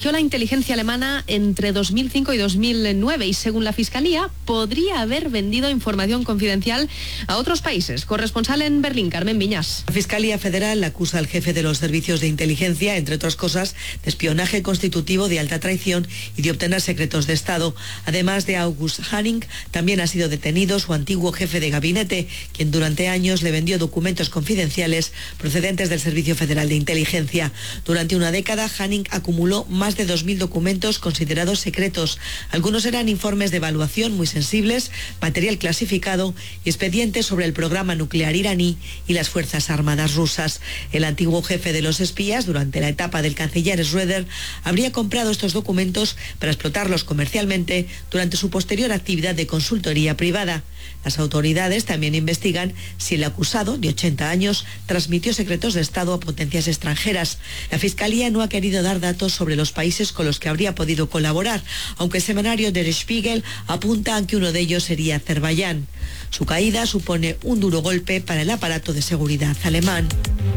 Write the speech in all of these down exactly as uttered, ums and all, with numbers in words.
eligió la inteligencia alemana entre dos mil cinco y dos mil nueve y, según la Fiscalía, podría haber vendido información confidencial a otros países. Corresponsal en Berlín, Carmen Viñas. La Fiscalía Federal acusa al jefe de los servicios de inteligencia, entre otras cosas, de espionaje constitutivo, de alta traición y de obtener secretos de Estado. Además de August Hanning, también ha sido detenido su antiguo jefe de gabinete, quien durante años le vendió documentos confidenciales procedentes del Servicio Federal de Inteligencia. Durante una década, Hanning acumuló más de dos mil documentos considerados secretos. Algunos eran informes de evaluación muy sensibles, material clasificado y expedientes sobre el programa nuclear iraní y las Fuerzas Armadas rusas. El antiguo jefe de los espías, durante la etapa del canciller Schröder, habría comprado estos documentos para explotarlos comercialmente durante su posterior actividad de consultoría privada. Las autoridades también investigan si el acusado, de ochenta años, transmitió secretos de Estado a potencias extranjeras. La Fiscalía no ha querido dar datos sobre los países con los que habría podido colaborar, aunque el semanario Der Spiegel apunta a que uno de ellos sería Azerbaiyán. Su caída supone un duro golpe para el aparato de seguridad alemán.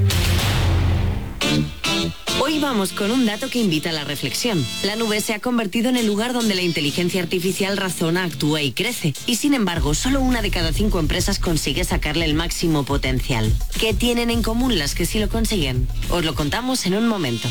Hoy vamos con un dato que invita a la reflexión. La nube se ha convertido en el lugar donde la inteligencia artificial razona, actúa y crece. Y sin embargo, solo una de cada cinco empresas consigue sacarle el máximo potencial. ¿Qué tienen en común las que sí lo consiguen? Os lo contamos en un momento.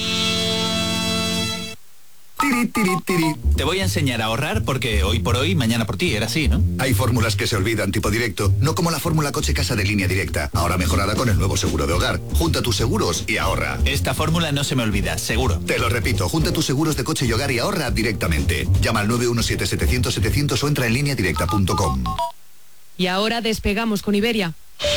Tiri, tiri, tiri. Te voy a enseñar a ahorrar porque hoy por hoy, mañana por ti, era así, ¿no? Hay fórmulas que se olvidan, tipo directo, no como la fórmula coche-casa de Línea Directa, ahora mejorada con el nuevo seguro de hogar. Junta tus seguros y ahorra. Esta fórmula no se me olvida, seguro. Te lo repito, junta tus seguros de coche y hogar y ahorra directamente. Llama al nueve uno siete, setecientos, setecientos o entra en línea directa punto com. Y ahora despegamos con Iberia.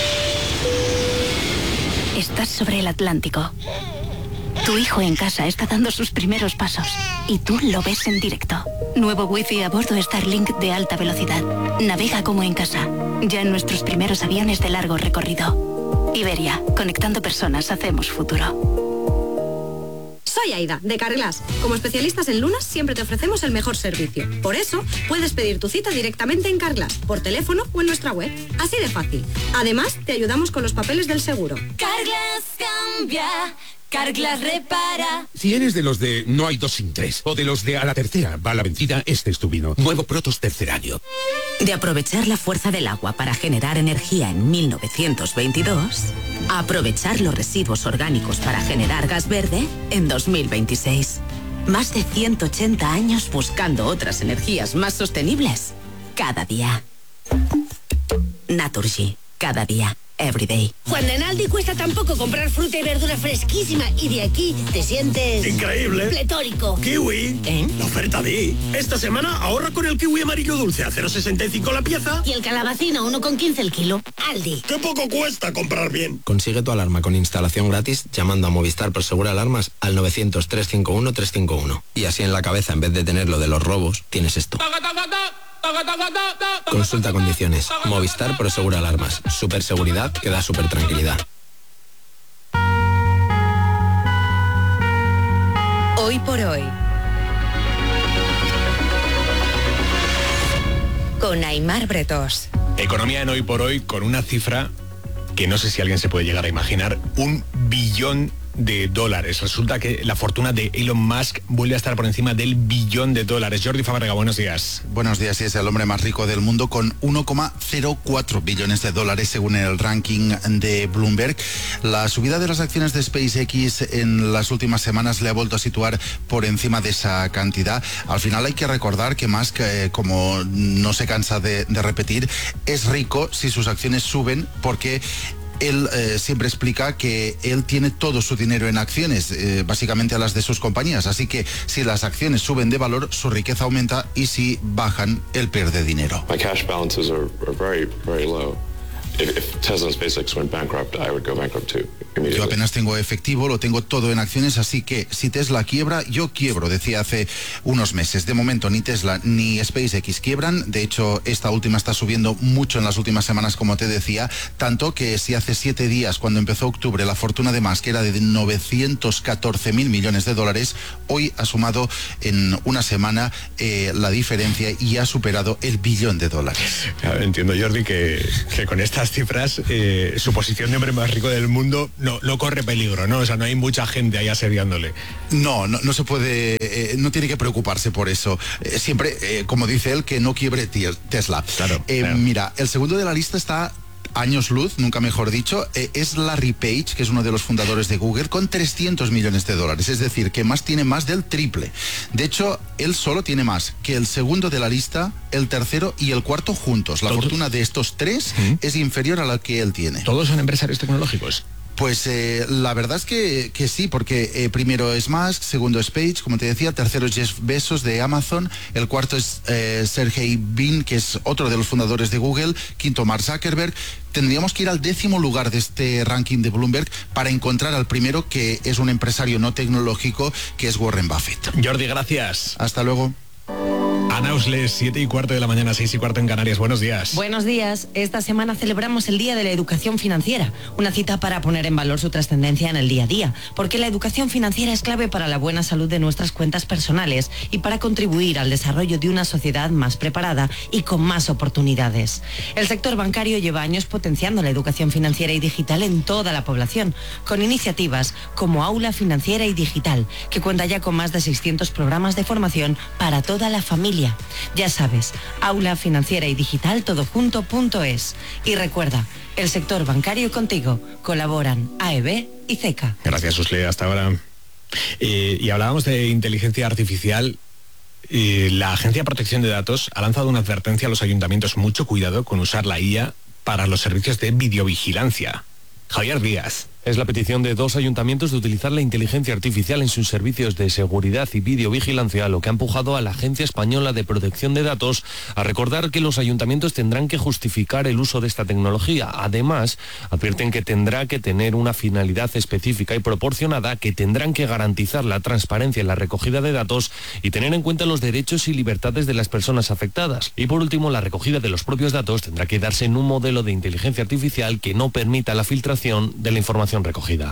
Estás sobre el Atlántico. Tu hijo en casa está dando sus primeros pasos y tú lo ves en directo. Nuevo wifi a bordo Starlink de alta velocidad. Navega como en casa, ya en nuestros primeros aviones de largo recorrido. Iberia, conectando personas, hacemos futuro. Soy Aida, de Carglass. Como especialistas en lunas siempre te ofrecemos el mejor servicio. Por eso, puedes pedir tu cita directamente en Carglass, por teléfono o en nuestra web. Así de fácil. Además, te ayudamos con los papeles del seguro. Carglass cambia. Carglass repara. Si eres de los de no hay dos sin tres o de los de a la tercera va la vencida, este es tu vino. Nuevo Protos tercer año. De aprovechar la fuerza del agua para generar energía en mil novecientos veintidós, a aprovechar los residuos orgánicos para generar gas verde en dos mil veintiséis. Más de ciento ochenta años buscando otras energías más sostenibles. Cada día. Naturgy. Cada día. Everyday. Cuando en Aldi cuesta tan poco comprar fruta y verdura fresquísima y de aquí te sientes... ¡increíble! ¡Pletórico! ¡Kiwi! ¿Eh? La oferta de... Esta semana ahorra con el kiwi amarillo dulce a cero coma sesenta y cinco la pieza. Y el calabacín a uno con quince el kilo. Aldi. ¡Qué poco cuesta comprar bien! Consigue tu alarma con instalación gratis llamando a Movistar Prosegur Alarmas al novecientos, trescientos cincuenta y uno, trescientos cincuenta y uno. Y así en la cabeza, en vez de tener lo de los robos, tienes esto. Consulta condiciones. Movistar Prosegur Alarmas. Super seguridad que da super tranquilidad. Hoy por hoy. Con Aimar Bretos. Economía en Hoy por Hoy con una cifra que no sé si alguien se puede llegar a imaginar. Un billón de dólares. Resulta que la fortuna de Elon Musk vuelve a estar por encima del billón de dólares. Jordi Fábrega, buenos días. Buenos días, y es el hombre más rico del mundo con uno coma cero cuatro billones de dólares según el ranking de Bloomberg. La subida de las acciones de SpaceX en las últimas semanas le ha vuelto a situar por encima de esa cantidad. Al final hay que recordar que Musk, eh, como no se cansa de, de repetir, es rico si sus acciones suben porque él eh, siempre explica que él tiene todo su dinero en acciones, eh, básicamente a las de sus compañías. Así que si las acciones suben de valor, su riqueza aumenta, y si bajan, él pierde dinero. My cash balances are, are very, very low. If, if Tesla and SpaceX went bankrupt, I would go bankrupt too. Yo apenas tengo efectivo, lo tengo todo en acciones, así que si Tesla quiebra, yo quiebro, decía hace unos meses. De momento ni Tesla ni SpaceX quiebran. De hecho, esta última está subiendo mucho en las últimas semanas, como te decía, tanto que si hace siete días, cuando empezó octubre, la fortuna de Musk era de novecientos catorce mil millones de dólares, hoy ha sumado en una semana eh, la diferencia y ha superado el billón de dólares. Claro, entiendo, Jordi, que, que con estas estas cifras, eh, su posición de hombre más rico del mundo no, no corre peligro, ¿no? O sea, no hay mucha gente ahí asediándole. No, no, no se puede, eh, no tiene que preocuparse por eso. Eh, siempre, eh, como dice él, que no quiebre Tesla. Claro, eh, claro. Mira, el segundo de la lista está años luz, nunca mejor dicho, eh, es Larry Page, que es uno de los fundadores de Google, con trescientos millones de dólares, es decir, que más tiene más del triple. De hecho, él solo tiene más que el segundo de la lista, el tercero y el cuarto juntos. La ¿Todos? fortuna de estos tres ¿Mm? es inferior a la que él tiene. ¿Todos son empresarios tecnológicos? Pues eh, la verdad es que, que sí, porque eh, primero es Musk, segundo es Page, como te decía, tercero es Jeff Bezos de Amazon, el cuarto es eh, Sergey Brin, que es otro de los fundadores de Google, quinto Mark Zuckerberg. Tendríamos que ir al décimo lugar de este ranking de Bloomberg para encontrar al primero, que es un empresario no tecnológico, que es Warren Buffett. Jordi, gracias. Hasta luego. Ana Usles, siete y cuarto de la mañana, seis y cuarto en Canarias. Buenos días. Buenos días. Esta semana celebramos el Día de la Educación Financiera, una cita para poner en valor su trascendencia en el día a día, porque la educación financiera es clave para la buena salud de nuestras cuentas personales y para contribuir al desarrollo de una sociedad más preparada y con más oportunidades. El sector bancario lleva años potenciando la educación financiera y digital en toda la población, con iniciativas como Aula Financiera y Digital, que cuenta ya con más de seiscientos programas de formación para toda la familia. Ya sabes, Aula Financiera y Digital todo junto punto es. Y recuerda, el sector bancario contigo. Colaboran A E B y C E C A. Gracias, Usle, hasta ahora. Eh, y hablábamos de inteligencia artificial. Eh, la Agencia de Protección de Datos ha lanzado una advertencia a los ayuntamientos: mucho cuidado con usar la I A para los servicios de videovigilancia. Javier Díaz. Es la petición de dos ayuntamientos de utilizar la inteligencia artificial en sus servicios de seguridad y videovigilancia, lo que ha empujado a la Agencia Española de Protección de Datos a recordar que los ayuntamientos tendrán que justificar el uso de esta tecnología. Además, advierten que tendrá que tener una finalidad específica y proporcionada, que tendrán que garantizar la transparencia en la recogida de datos y tener en cuenta los derechos y libertades de las personas afectadas. Y por último, la recogida de los propios datos tendrá que darse en un modelo de inteligencia artificial que no permita la filtración de la información recogida.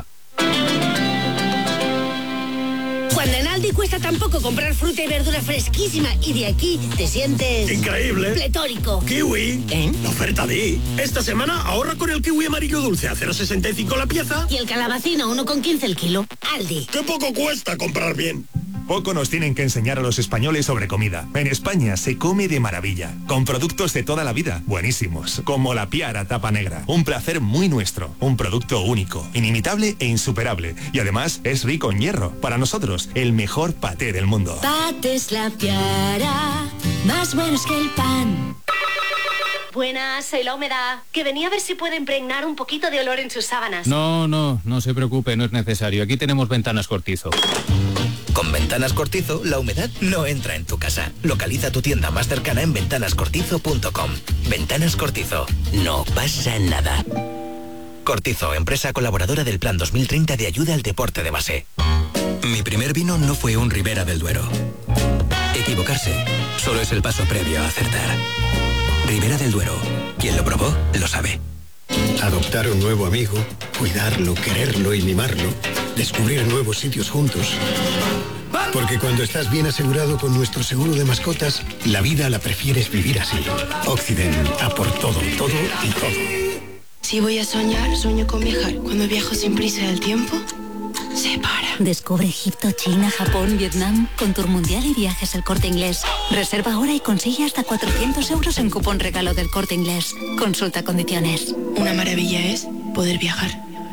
Cuando en Aldi cuesta tan poco comprar fruta y verdura fresquísima y de aquí te sientes... ¡increíble! ¡Pletórico! ¡Kiwi! ¿Eh? La oferta de... Esta semana ahorra con el kiwi amarillo dulce a cero coma sesenta y cinco la pieza. Y el calabacino uno con quince el kilo. Aldi. ¡Qué poco cuesta comprar bien! Poco nos tienen que enseñar a los españoles sobre comida. En España se come de maravilla, con productos de toda la vida, buenísimos, como la Piara Tapa Negra. Un placer muy nuestro, un producto único, inimitable e insuperable. Y además es rico en hierro. Para nosotros, el mejor paté del mundo. Patés La Piara, más buenos que el pan. Buenas, soy La Humedad, que venía a ver si puede impregnar un poquito de olor en sus sábanas. No, no, no se preocupe, no es necesario. Aquí tenemos Ventanas Cortizo. Con Ventanas Cortizo, la humedad no entra en tu casa. Localiza tu tienda más cercana en ventanas cortizo punto com. Ventanas Cortizo. No pasa nada. Cortizo, empresa colaboradora del Plan dos mil treinta de ayuda al deporte de base. Mi primer vino no fue un Ribera del Duero. Equivocarse solo es el paso previo a acertar. Ribera del Duero. Quien lo probó, lo sabe. Adoptar un nuevo amigo, cuidarlo, quererlo y mimarlo, descubrir nuevos sitios juntos. Porque cuando estás bien asegurado con nuestro seguro de mascotas, la vida la prefieres vivir así. Occident, a por todo, todo y todo. Si voy a soñar, sueño con viajar. Cuando viajo sin prisa del tiempo, se para. Descubre Egipto, China, Japón, Vietnam con Tour Mundial y Viajes El Corte Inglés. Reserva ahora y consigue hasta cuatrocientos euros en cupón regalo del Corte Inglés. Consulta condiciones. Una maravilla es poder viajar.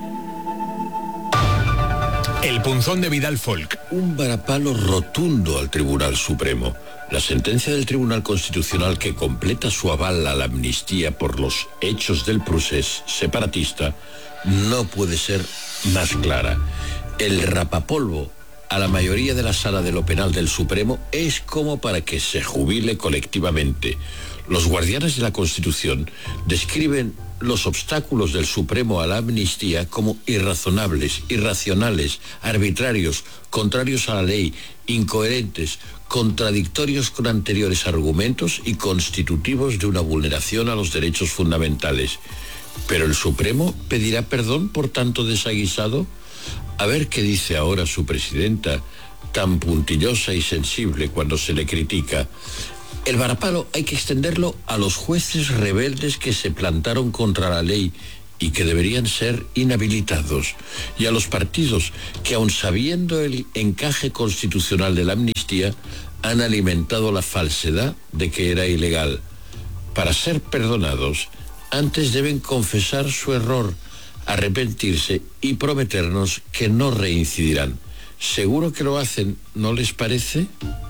El punzón de Vidal Folk. Un varapalo rotundo al Tribunal Supremo. La sentencia del Tribunal Constitucional que completa su aval a la amnistía por los hechos del procés separatista no puede ser más clara. El rapapolvo a la mayoría de la Sala de lo Penal del Supremo es como para que se jubile colectivamente. Los guardianes de la Constitución describen los obstáculos del Supremo a la amnistía como irrazonables, irracionales, arbitrarios, contrarios a la ley, incoherentes, contradictorios con anteriores argumentos y constitutivos de una vulneración a los derechos fundamentales. ¿Pero el Supremo pedirá perdón por tanto desaguisado? A ver qué dice ahora su presidenta, tan puntillosa y sensible cuando se le critica. El varapalo hay que extenderlo a los jueces rebeldes que se plantaron contra la ley y que deberían ser inhabilitados, y a los partidos que, aun sabiendo el encaje constitucional de la amnistía, han alimentado la falsedad de que era ilegal. Para ser perdonados, antes deben confesar su error, arrepentirse y prometernos que no reincidirán. Seguro que lo hacen, ¿no les parece?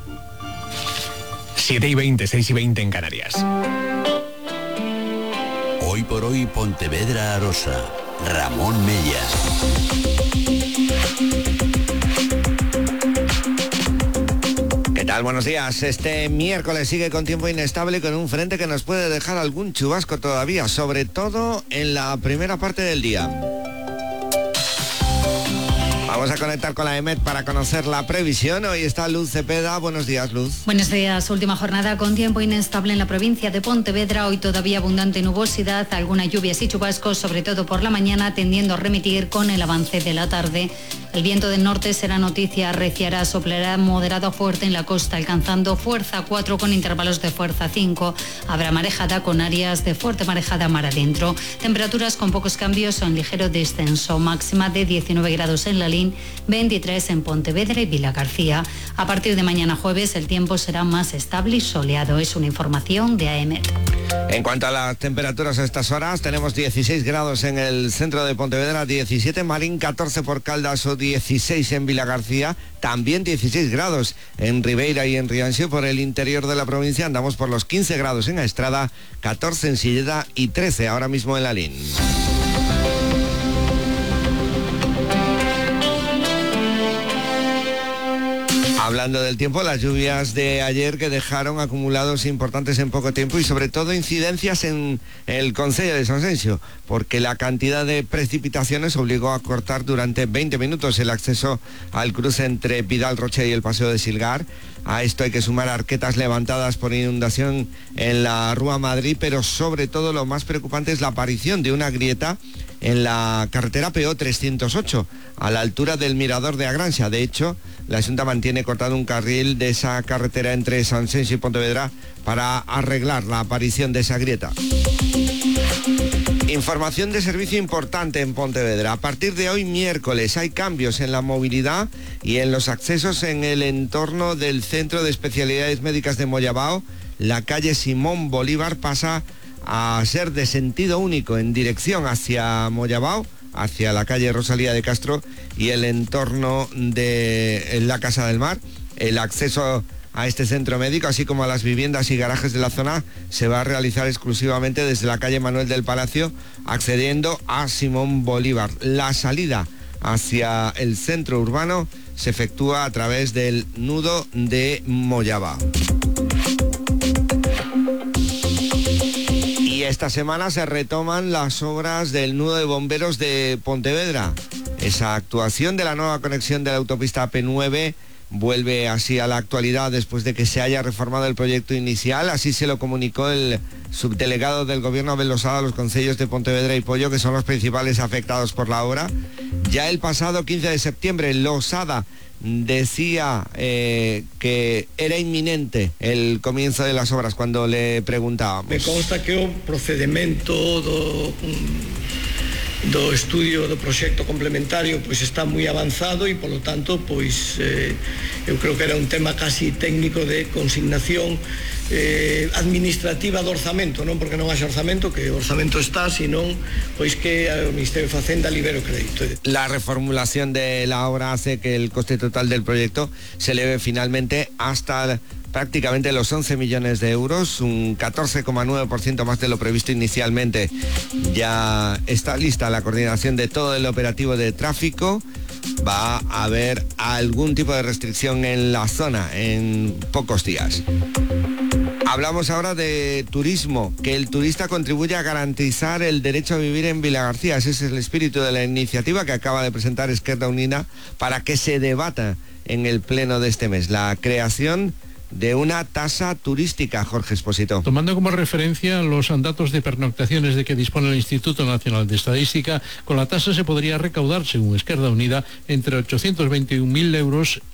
siete y veinte, seis y veinte en Canarias. Hoy por hoy Pontevedra Arosa. Ramón Mella. ¿Qué tal? Buenos días. Este miércoles sigue con tiempo inestable, con un frente que nos puede dejar algún chubasco todavía, sobre todo en la primera parte del día. Vamos a conectar con la EMET para conocer la previsión. Hoy está Luz Cepeda. Buenos días, Luz. Buenos días. Última jornada con tiempo inestable en la provincia de Pontevedra. Hoy todavía abundante nubosidad, algunas lluvias y chubascos, sobre todo por la mañana, tendiendo a remitir con el avance de la tarde. El viento del norte será noticia, arreciará, soplará moderado a fuerte en la costa, alcanzando fuerza cuatro con intervalos de fuerza cinco. Habrá marejada con áreas de fuerte marejada mar adentro. Temperaturas con pocos cambios o en ligero descenso. Máxima de diecinueve grados en Lalín, veintitrés en Pontevedra y Vilagarcía. A partir de mañana jueves el tiempo será más estable y soleado. Es una información de A E M E T. En cuanto a las temperaturas a estas horas, tenemos dieciséis grados en el centro de Pontevedra, diecisiete en Marín, catorce por Caldas o dieciséis en Vilagarcía, también dieciséis grados en Ribeira y en Rianxo. Por el interior de la provincia andamos por los quince grados en Estrada, catorce en Silleda y trece ahora mismo en Lalín. Hablando del tiempo, las lluvias de ayer que dejaron acumulados importantes en poco tiempo y sobre todo incidencias en el concello de Sanxenxo, porque la cantidad de precipitaciones obligó a cortar durante veinte minutos el acceso al cruce entre Pidal Roche y el Paseo de Silgar. A esto hay que sumar arquetas levantadas por inundación en la Rúa Madrid, pero sobre todo lo más preocupante es la aparición de una grieta en la carretera P O trescientos ocho, a la altura del mirador de Agranxa. De hecho, la Junta mantiene cortado un carril de esa carretera entre Sanxenxo y Pontevedra para arreglar la aparición de esa grieta. Información de servicio importante en Pontevedra. A partir de hoy miércoles hay cambios en la movilidad y en los accesos en el entorno del Centro de Especialidades Médicas de Moyabao. La calle Simón Bolívar pasa a ser de sentido único en dirección hacia Moyabao, hacia la calle Rosalía de Castro y el entorno de la Casa del Mar. El acceso a este centro médico, así como a las viviendas y garajes de la zona, se va a realizar exclusivamente desde la calle Manuel del Palacio, accediendo a Simón Bolívar. La salida hacia el centro urbano se efectúa a través del nudo de Moyabao. Y esta semana se retoman las obras del nudo de bomberos de Pontevedra. Esa actuación de la nueva conexión de la autopista P nueve vuelve así a la actualidad después de que se haya reformado el proyecto inicial. Así se lo comunicó el subdelegado del gobierno Abel Losada a los concellos de Pontevedra y Pollo, que son los principales afectados por la obra. Ya el pasado quince de septiembre, Losada decía eh, que era inminente el comienzo de las obras cuando le preguntábamos. Me consta que o procedimento do... do estudio do proxecto complementario pois está moi avanzado e polo tanto pois eh, eu creo que era un tema casi técnico de consignación eh, administrativa do orzamento, non porque non haxa orzamento, que o orzamento está, senón pois que o Ministerio de Facenda libere o crédito. La reformulación de la obra hace que el coste total del proyecto se eleve finalmente hasta prácticamente los once millones de euros, un catorce coma nueve por ciento más de lo previsto inicialmente. Ya está lista la coordinación de todo el operativo de tráfico. Va a haber algún tipo de restricción en la zona en pocos días. Hablamos ahora de turismo, que el turista contribuye a garantizar el derecho a vivir en Vilagarcía. Ese es el espíritu de la iniciativa que acaba de presentar Esquerda Unida para que se debata en el pleno de este mes. La creación de una tasa turística, Jorge Expósito. Tomando como referencia los datos de pernoctaciones de que dispone el Instituto Nacional de Estadística, con la tasa se podría recaudar, según Esquerda Unida, entre ochocientos veintiún mil euros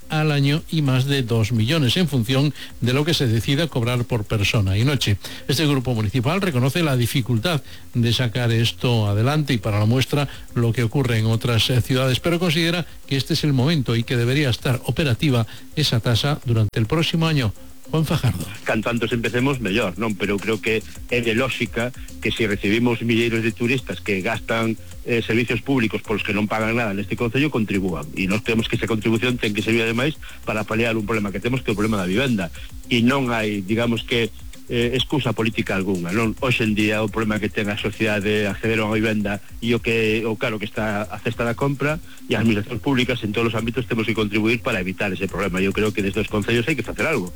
al año y más de dos millones en función de lo que se decida cobrar por persona y noche. Este grupo municipal reconoce la dificultad de sacar esto adelante y para la muestra lo que ocurre en otras eh, ciudades, pero considera que este es el momento y que debería estar operativa esa tasa durante el próximo año. Juan Fajardo. Canto antes empecemos, mellor, non? Pero creo que é de lógica que se recibimos milleiros de turistas que gastan eh, servicios públicos polos que non pagan nada neste concello, contribúan. E nós temos que esa contribución ten que servir ademais para paliar un problema que temos, que é o problema da vivenda. E non hai, digamos que, eh, excusa política algunha, non? Hoxe en día o problema que ten a sociedade acceder a unha vivenda e o que o caro que está a cesta da compra, e as administracións públicas en todos os ámbitos temos que contribuir para evitar ese problema. Eu creo que desde os concellos hai que facer algo.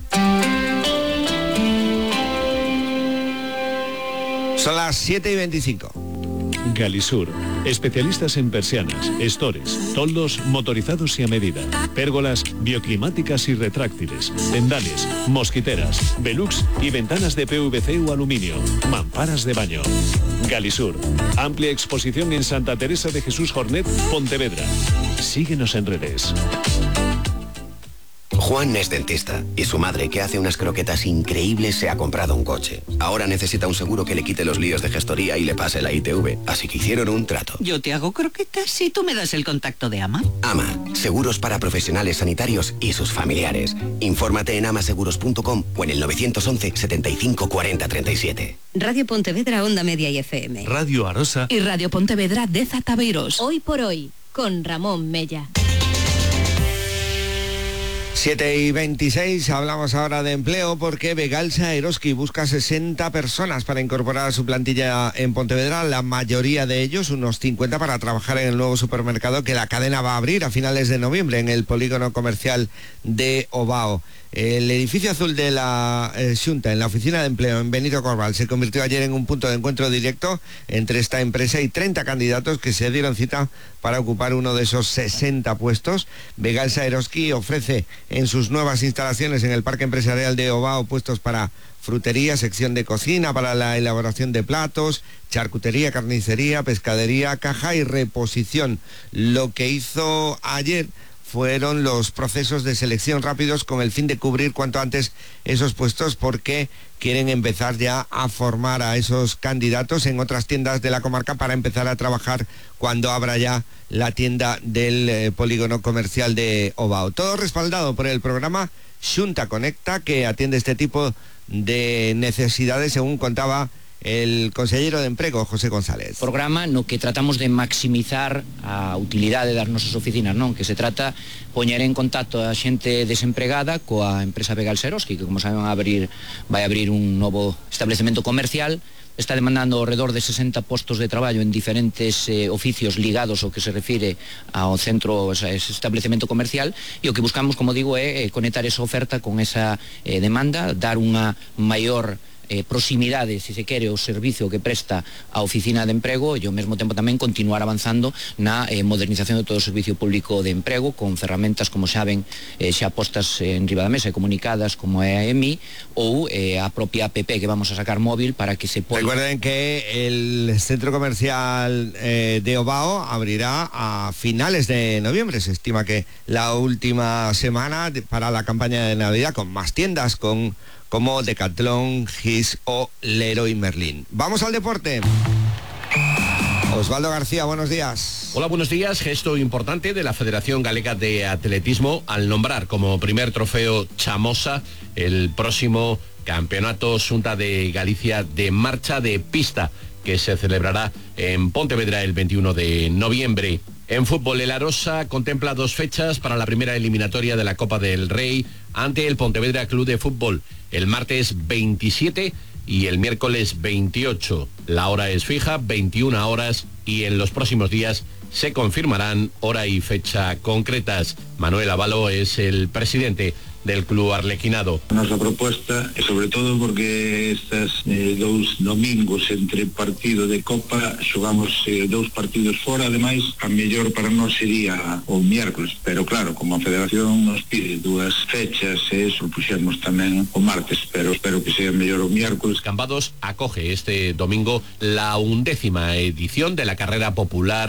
Son las siete y veinticinco. Galisur, especialistas en persianas, estores, toldos motorizados y a medida, pérgolas bioclimáticas y retráctiles, tendales, mosquiteras, velux y ventanas de P V C o aluminio, mamparas de baño. Galisur, amplia exposición en Santa Teresa de Jesús Jornet, Pontevedra. Síguenos en redes. Juan es dentista y su madre, que hace unas croquetas increíbles, se ha comprado un coche. Ahora necesita un seguro que le quite los líos de gestoría y le pase la I T V, así que hicieron un trato. Yo te hago croquetas y tú me das el contacto de Ama. Ama, seguros para profesionales sanitarios y sus familiares. Infórmate en amaseguros punto com o en el novecientos once, setenta y cinco, cuarenta, treinta y siete. Radio Pontevedra, Onda Media y F M. Radio Arosa y Radio Pontevedra de Zataveiros. Hoy por hoy, con Ramón Mella. siete y veintiséis, hablamos ahora de empleo porque Begalsa Eroski busca sesenta personas para incorporar a su plantilla en Pontevedra, la mayoría de ellos, unos cincuenta, para trabajar en el nuevo supermercado que la cadena va a abrir a finales de noviembre en el polígono comercial de Ovao. El edificio azul de la eh, Xunta, en la oficina de empleo en Benito Corval, se convirtió ayer en un punto de encuentro directo entre esta empresa y treinta candidatos que se dieron cita para ocupar uno de esos sesenta puestos. Begalsa Eroski ofrece en sus nuevas instalaciones en el Parque Empresarial de Ovao puestos para frutería, sección de cocina para la elaboración de platos, charcutería, carnicería, pescadería, caja y reposición. Lo que hizo ayer fueron los procesos de selección rápidos con el fin de cubrir cuanto antes esos puestos, porque quieren empezar ya a formar a esos candidatos en otras tiendas de la comarca para empezar a trabajar cuando abra ya la tienda del eh, polígono comercial de Ovao. Todo respaldado por el programa Xunta Conecta, que atiende este tipo de necesidades, según contaba el consellero de Emprego, José González. Programa no que tratamos de maximizar a utilidade das nosas oficinas, non? Que se trata poñer en contacto a xente desempregada coa empresa Begalsa Eroski, que como saben a abrir, vai abrir un novo establecemento comercial. Está demandando alrededor de sesenta postos de traballo en diferentes eh, oficios ligados ao que se refire ao centro, o sea, ese establecemento comercial, e o que buscamos, como digo, é eh, conectar esa oferta con esa eh, demanda, dar unha maior Eh, proximidade, se se quere, o servicio que presta a oficina de emprego, e ao mesmo tempo tamén continuar avanzando na eh, modernización de todo o servicio público de emprego con ferramentas, como saben, eh, xa postas en riba da mesa e comunicadas, como é a E M I ou eh, a propia app que vamos a sacar móvil para que se poda. Recuerden que el centro comercial eh, de Ovao abrirá a finales de noviembre. Se estima que la última semana de, para la campaña de Navidad, con más tiendas, con como Decathlon, Gis o Leroy Merlin. Vamos al deporte. Osvaldo García, buenos días. Hola, buenos días. Gesto importante de la Federación Galega de Atletismo al nombrar como primer trofeo Chamosa el próximo Campeonato Xunta de Galicia de marcha de pista, que se celebrará en Pontevedra el veintiuno de noviembre. En fútbol, el Arosa contempla dos fechas para la primera eliminatoria de la Copa del Rey ante el Pontevedra Club de Fútbol, el martes veintisiete y el miércoles veintiocho. La hora es fija, veintiuna horas, y en los próximos días se confirmarán hora y fecha concretas. Manuel Avalo es el presidente del Club Arlequinado. Nosa proposta é sobre todo porque estes eh, dous domingos entre partido de Copa xogamos eh, dous partidos fora, ademais a mellor para nós sería o miércoles, pero claro, como a Federación nos pide dúas fechas, e eso puxemos tamén o martes, pero espero que sea mellor o miércoles. Cambados acoge este domingo la undécima edición de la carrera popular con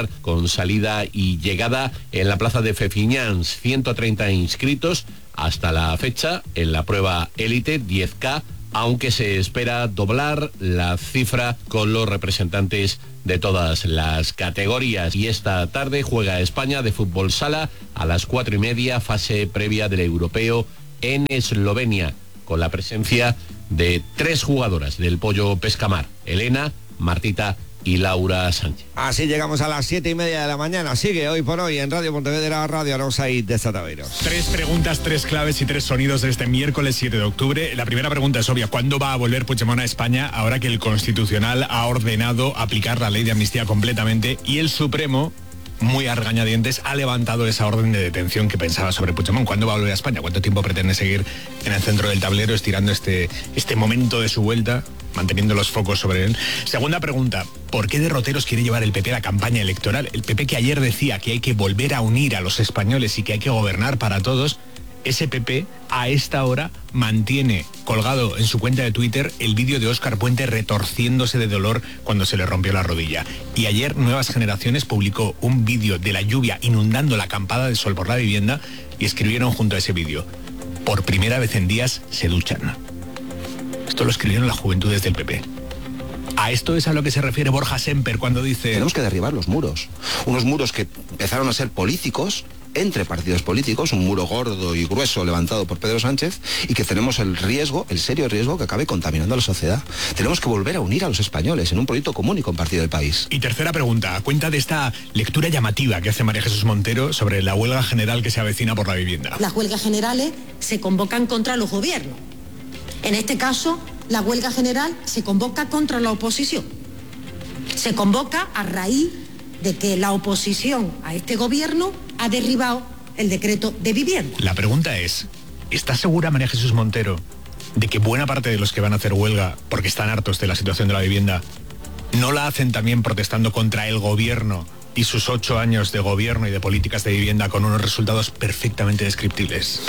con salida y llegada en la plaza de Fefiñans. ciento treinta inscritos hasta la fecha en la prueba élite diez K, aunque se espera doblar la cifra con los representantes de todas las categorías. Y esta tarde juega España de fútbol sala a las cuatro y media, fase previa del europeo en Eslovenia, con la presencia de tres jugadoras del Pollo Pescamar: Elena, Martita y Laura Sánchez. Así llegamos a las siete y media de la mañana. Sigue Hoy por Hoy en Radio Pontevedra, Radio Arosa y Desataveros. Tres preguntas, tres claves y tres sonidos de este miércoles siete de octubre. La primera pregunta es obvia: ¿cuándo va a volver Puigdemont a España ahora que el Constitucional ha ordenado aplicar la ley de amnistía completamente y el Supremo, muy a regañadientes, ha levantado esa orden de detención que pensaba sobre Puigdemont? ¿Cuándo va a volver a España? ¿Cuánto tiempo pretende seguir en el centro del tablero estirando este, este momento de su vuelta, manteniendo los focos sobre él? Segunda pregunta: ¿por qué derroteros quiere llevar el P P a la campaña electoral? El P P, que ayer decía que hay que volver a unir a los españoles y que hay que gobernar para todos, ese P P a esta hora mantiene colgado en su cuenta de Twitter el vídeo de Óscar Puente retorciéndose de dolor cuando se le rompió la rodilla. Y ayer Nuevas Generaciones publicó un vídeo de la lluvia inundando la acampada de sol por la vivienda y escribieron junto a ese vídeo: por primera vez en días se duchan. Esto lo escribieron las juventudes del P P. A esto es a lo que se refiere Borja Semper cuando dice: tenemos que derribar los muros. Unos muros que empezaron a ser políticos, entre partidos políticos, un muro gordo y grueso levantado por Pedro Sánchez, y que tenemos el riesgo, el serio riesgo que acabe contaminando a la sociedad. Tenemos que volver a unir a los españoles en un proyecto común y compartido del país. Y tercera pregunta, a cuenta de esta lectura llamativa que hace María Jesús Montero sobre la huelga general que se avecina por la vivienda. Las huelgas generales se convocan contra los gobiernos. En este caso, la huelga general se convoca contra la oposición. Se convoca a raíz de que la oposición a este gobierno ha derribado el decreto de vivienda. La pregunta es: ¿está segura María Jesús Montero de que buena parte de los que van a hacer huelga porque están hartos de la situación de la vivienda no la hacen también protestando contra el gobierno y sus ocho años de gobierno y de políticas de vivienda con unos resultados perfectamente descriptibles?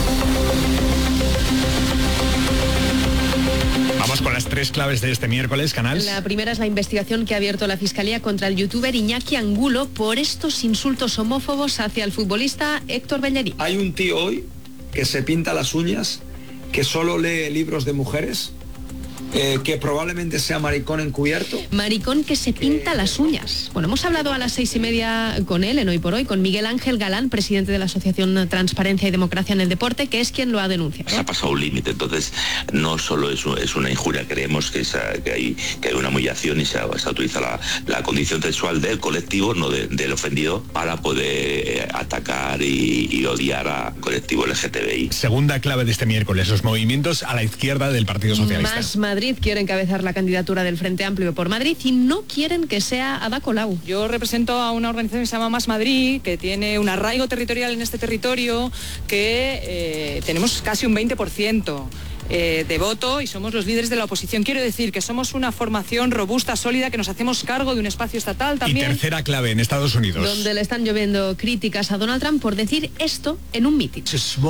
Vamos con las tres claves de este miércoles, Canal. La primera es la investigación que ha abierto la Fiscalía contra el youtuber Iñaki Angulo por estos insultos homófobos hacia el futbolista Héctor Bellerín. Hay un tío hoy que se pinta las uñas, que solo lee libros de mujeres, eh, que probablemente sea maricón encubierto. Maricón que se pinta eh... las uñas. Bueno, hemos hablado a las seis y media con él en Hoy por Hoy, con Miguel Ángel Galán, presidente de la Asociación Transparencia y Democracia en el Deporte, que es quien lo ha denunciado. Se ha pasado un límite, entonces no solo es, es una injuria, creemos que, esa, que, hay, que hay una humillación y se, se utiliza la, la condición sexual del colectivo, no de, del ofendido, para poder atacar y, y odiar al colectivo L G T B I. Segunda clave de este miércoles, los movimientos a la izquierda del Partido Socialista. Más Madrid quiere encabezar la candidatura del Frente Amplio por Madrid y no quieren que sea Ada Colau. Yo represento a una organización que se llama Más Madrid, que tiene un arraigo territorial en este territorio, que eh, tenemos casi un veinte por ciento eh, de voto y somos los líderes de la oposición. Quiero decir que somos una formación robusta, sólida, que nos hacemos cargo de un espacio estatal también. Y tercera clave en Estados Unidos, donde le están lloviendo críticas a Donald Trump por decir esto en un mitin.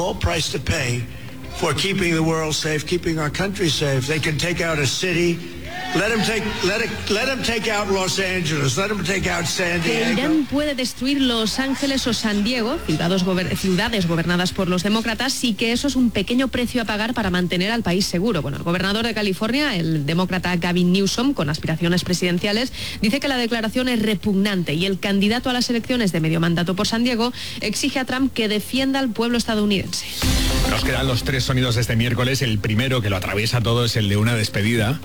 For keeping the world safe, keeping our country safe. They can take out a city. Let them take, let it, let them take out Los Angeles. Let them take out San Diego. Irán puede destruir Los Ángeles o San Diego, ciudades, gober, ciudades gobernadas por los demócratas, y que eso es un pequeño precio a pagar para mantener al país seguro. Bueno, el gobernador de California, el demócrata Gavin Newsom, con aspiraciones presidenciales, dice que la declaración es repugnante y el candidato a las elecciones de medio mandato por San Diego exige a Trump que defienda al pueblo estadounidense. Nos quedan los tres sonidos de este miércoles. El primero, que lo atraviesa todo, es el de una despedida.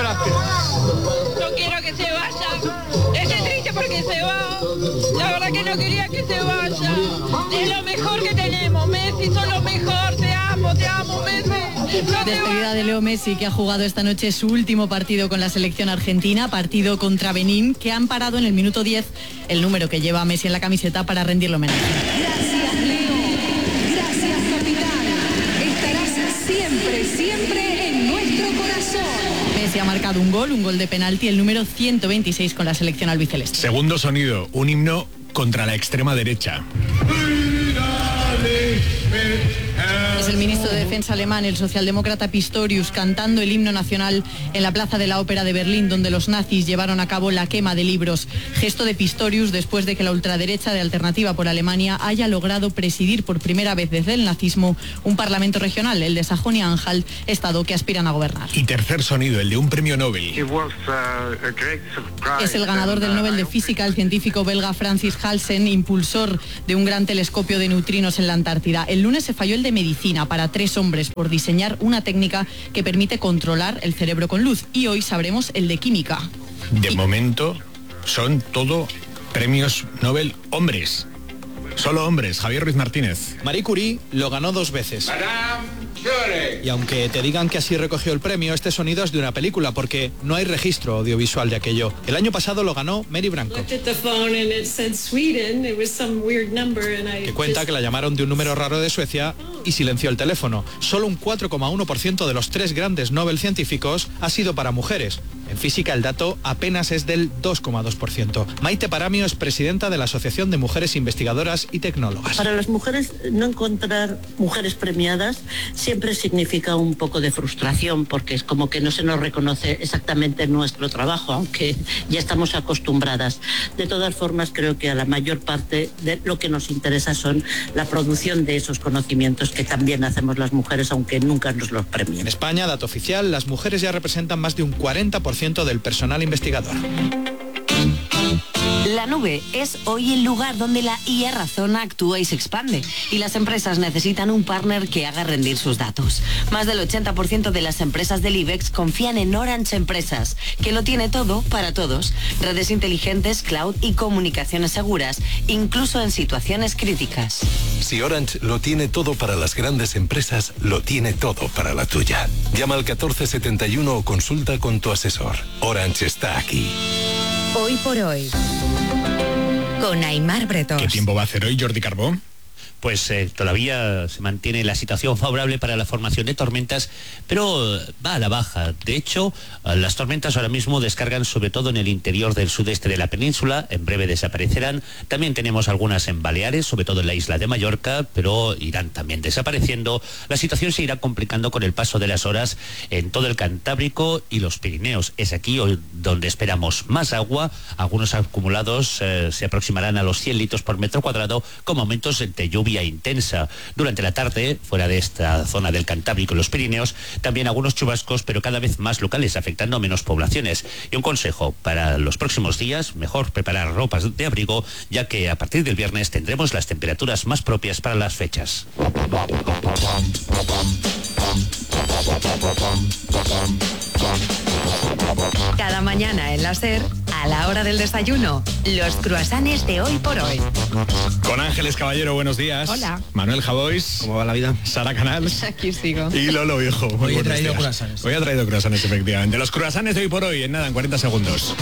No quiero que se vaya. Estoy triste porque se va. La verdad que no quería que se vaya. Es lo mejor que tenemos. Messi, son lo mejor. Te amo, te amo, Messi. No Despedida de Leo Messi, que ha jugado esta noche su último partido con la selección argentina, partido contra Benín, que han parado en el minuto diez el número que lleva Messi en la camiseta para rendirle homenaje. Gracias, Leo. Gracias, capitán. Estarás siempre, siempre en nuestro corazón. Messi ha marcado un gol, un gol de penalti, el número ciento veintiséis con la selección albiceleste. Segundo sonido, un himno contra la extrema derecha. Tras el ministro de Defensa alemán, el socialdemócrata Pistorius, cantando el himno nacional en la Plaza de la Ópera de Berlín, donde los nazis llevaron a cabo la quema de libros. Gesto de Pistorius después de que la ultraderecha de Alternativa por Alemania haya logrado presidir por primera vez desde el nazismo un parlamento regional, el de Sajonia-Anhalt, estado que aspiran a gobernar. Y tercer sonido, el de un premio Nobel. Es el ganador del Nobel de Física, el científico belga Francis Halsen, impulsor de un gran telescopio de neutrinos en la Antártida. El lunes se falló el de Medicina para tres hombres por diseñar una técnica que permite controlar el cerebro con luz. Y hoy sabremos el de Química. De momento son todo premios Nobel hombres. Solo hombres. Javier Ruiz Martínez. Marie Curie lo ganó dos veces. Y aunque te digan que así recogió el premio, este sonido es de una película porque no hay registro audiovisual de aquello. El año pasado lo ganó Mary Branco, que cuenta que la llamaron de un número raro de Suecia y silenció el teléfono. Solo un cuatro coma uno por ciento de los tres grandes Nobel científicos ha sido para mujeres. En física el dato apenas es del dos coma dos por ciento. Maite Paramio es presidenta de la Asociación de Mujeres Investigadoras y Tecnólogas. Para las mujeres, no encontrar mujeres premiadas siempre significa un poco de frustración, porque es como que no se nos reconoce exactamente nuestro trabajo, aunque ya estamos acostumbradas. De todas formas, creo que a la mayor parte de lo que nos interesa son la producción de esos conocimientos que también hacemos las mujeres, aunque nunca nos los premien. En España, dato oficial, las mujeres ya representan más de un cuarenta por ciento del personal investigador. La nube es hoy el lugar donde la I A razona, actúa y se expande, y las empresas necesitan un partner que haga rendir sus datos. Más del ochenta por ciento de las empresas del IBEX confían en Orange Empresas, que lo tiene todo para todos: redes inteligentes, cloud y comunicaciones seguras, incluso en situaciones críticas. Si Orange lo tiene todo para las grandes empresas, lo tiene todo para la tuya. Llama al catorce setenta y uno o consulta con tu asesor. Orange está aquí. Hoy por hoy, con Aimar Bretos. ¿Qué tiempo va a hacer hoy, Jordi Carbó? Pues eh, todavía se mantiene la situación favorable para la formación de tormentas, pero va a la baja. De hecho, las tormentas ahora mismo descargan sobre todo en el interior del sudeste de la península, en breve desaparecerán. También tenemos algunas en Baleares, sobre todo en la isla de Mallorca, pero irán también desapareciendo. La situación se irá complicando con el paso de las horas en todo el Cantábrico y los Pirineos. Es aquí hoy donde esperamos más agua. Algunos acumulados eh, se aproximarán a los cien litros por metro cuadrado, con aumentos de lluvia intensa. Durante la tarde, fuera de esta zona del Cantábrico y los Pirineos, también algunos chubascos, pero cada vez más locales, afectando a menos poblaciones. Y un consejo para los próximos días: mejor preparar ropas de abrigo, ya que a partir del viernes tendremos las temperaturas más propias para las fechas. Cada mañana en la SER, a la hora del desayuno, los croissants de Hoy por Hoy. Con Ángeles Caballero, buenos días. Hola. Manuel Javois. ¿Cómo va la vida? Sara Canals. Aquí sigo. Y Lolo Viejo. Muy Hoy he buenos traído días. croissants. Hoy ha traído croissants, efectivamente. Los croissants de Hoy por Hoy, en nada, en cuarenta segundos.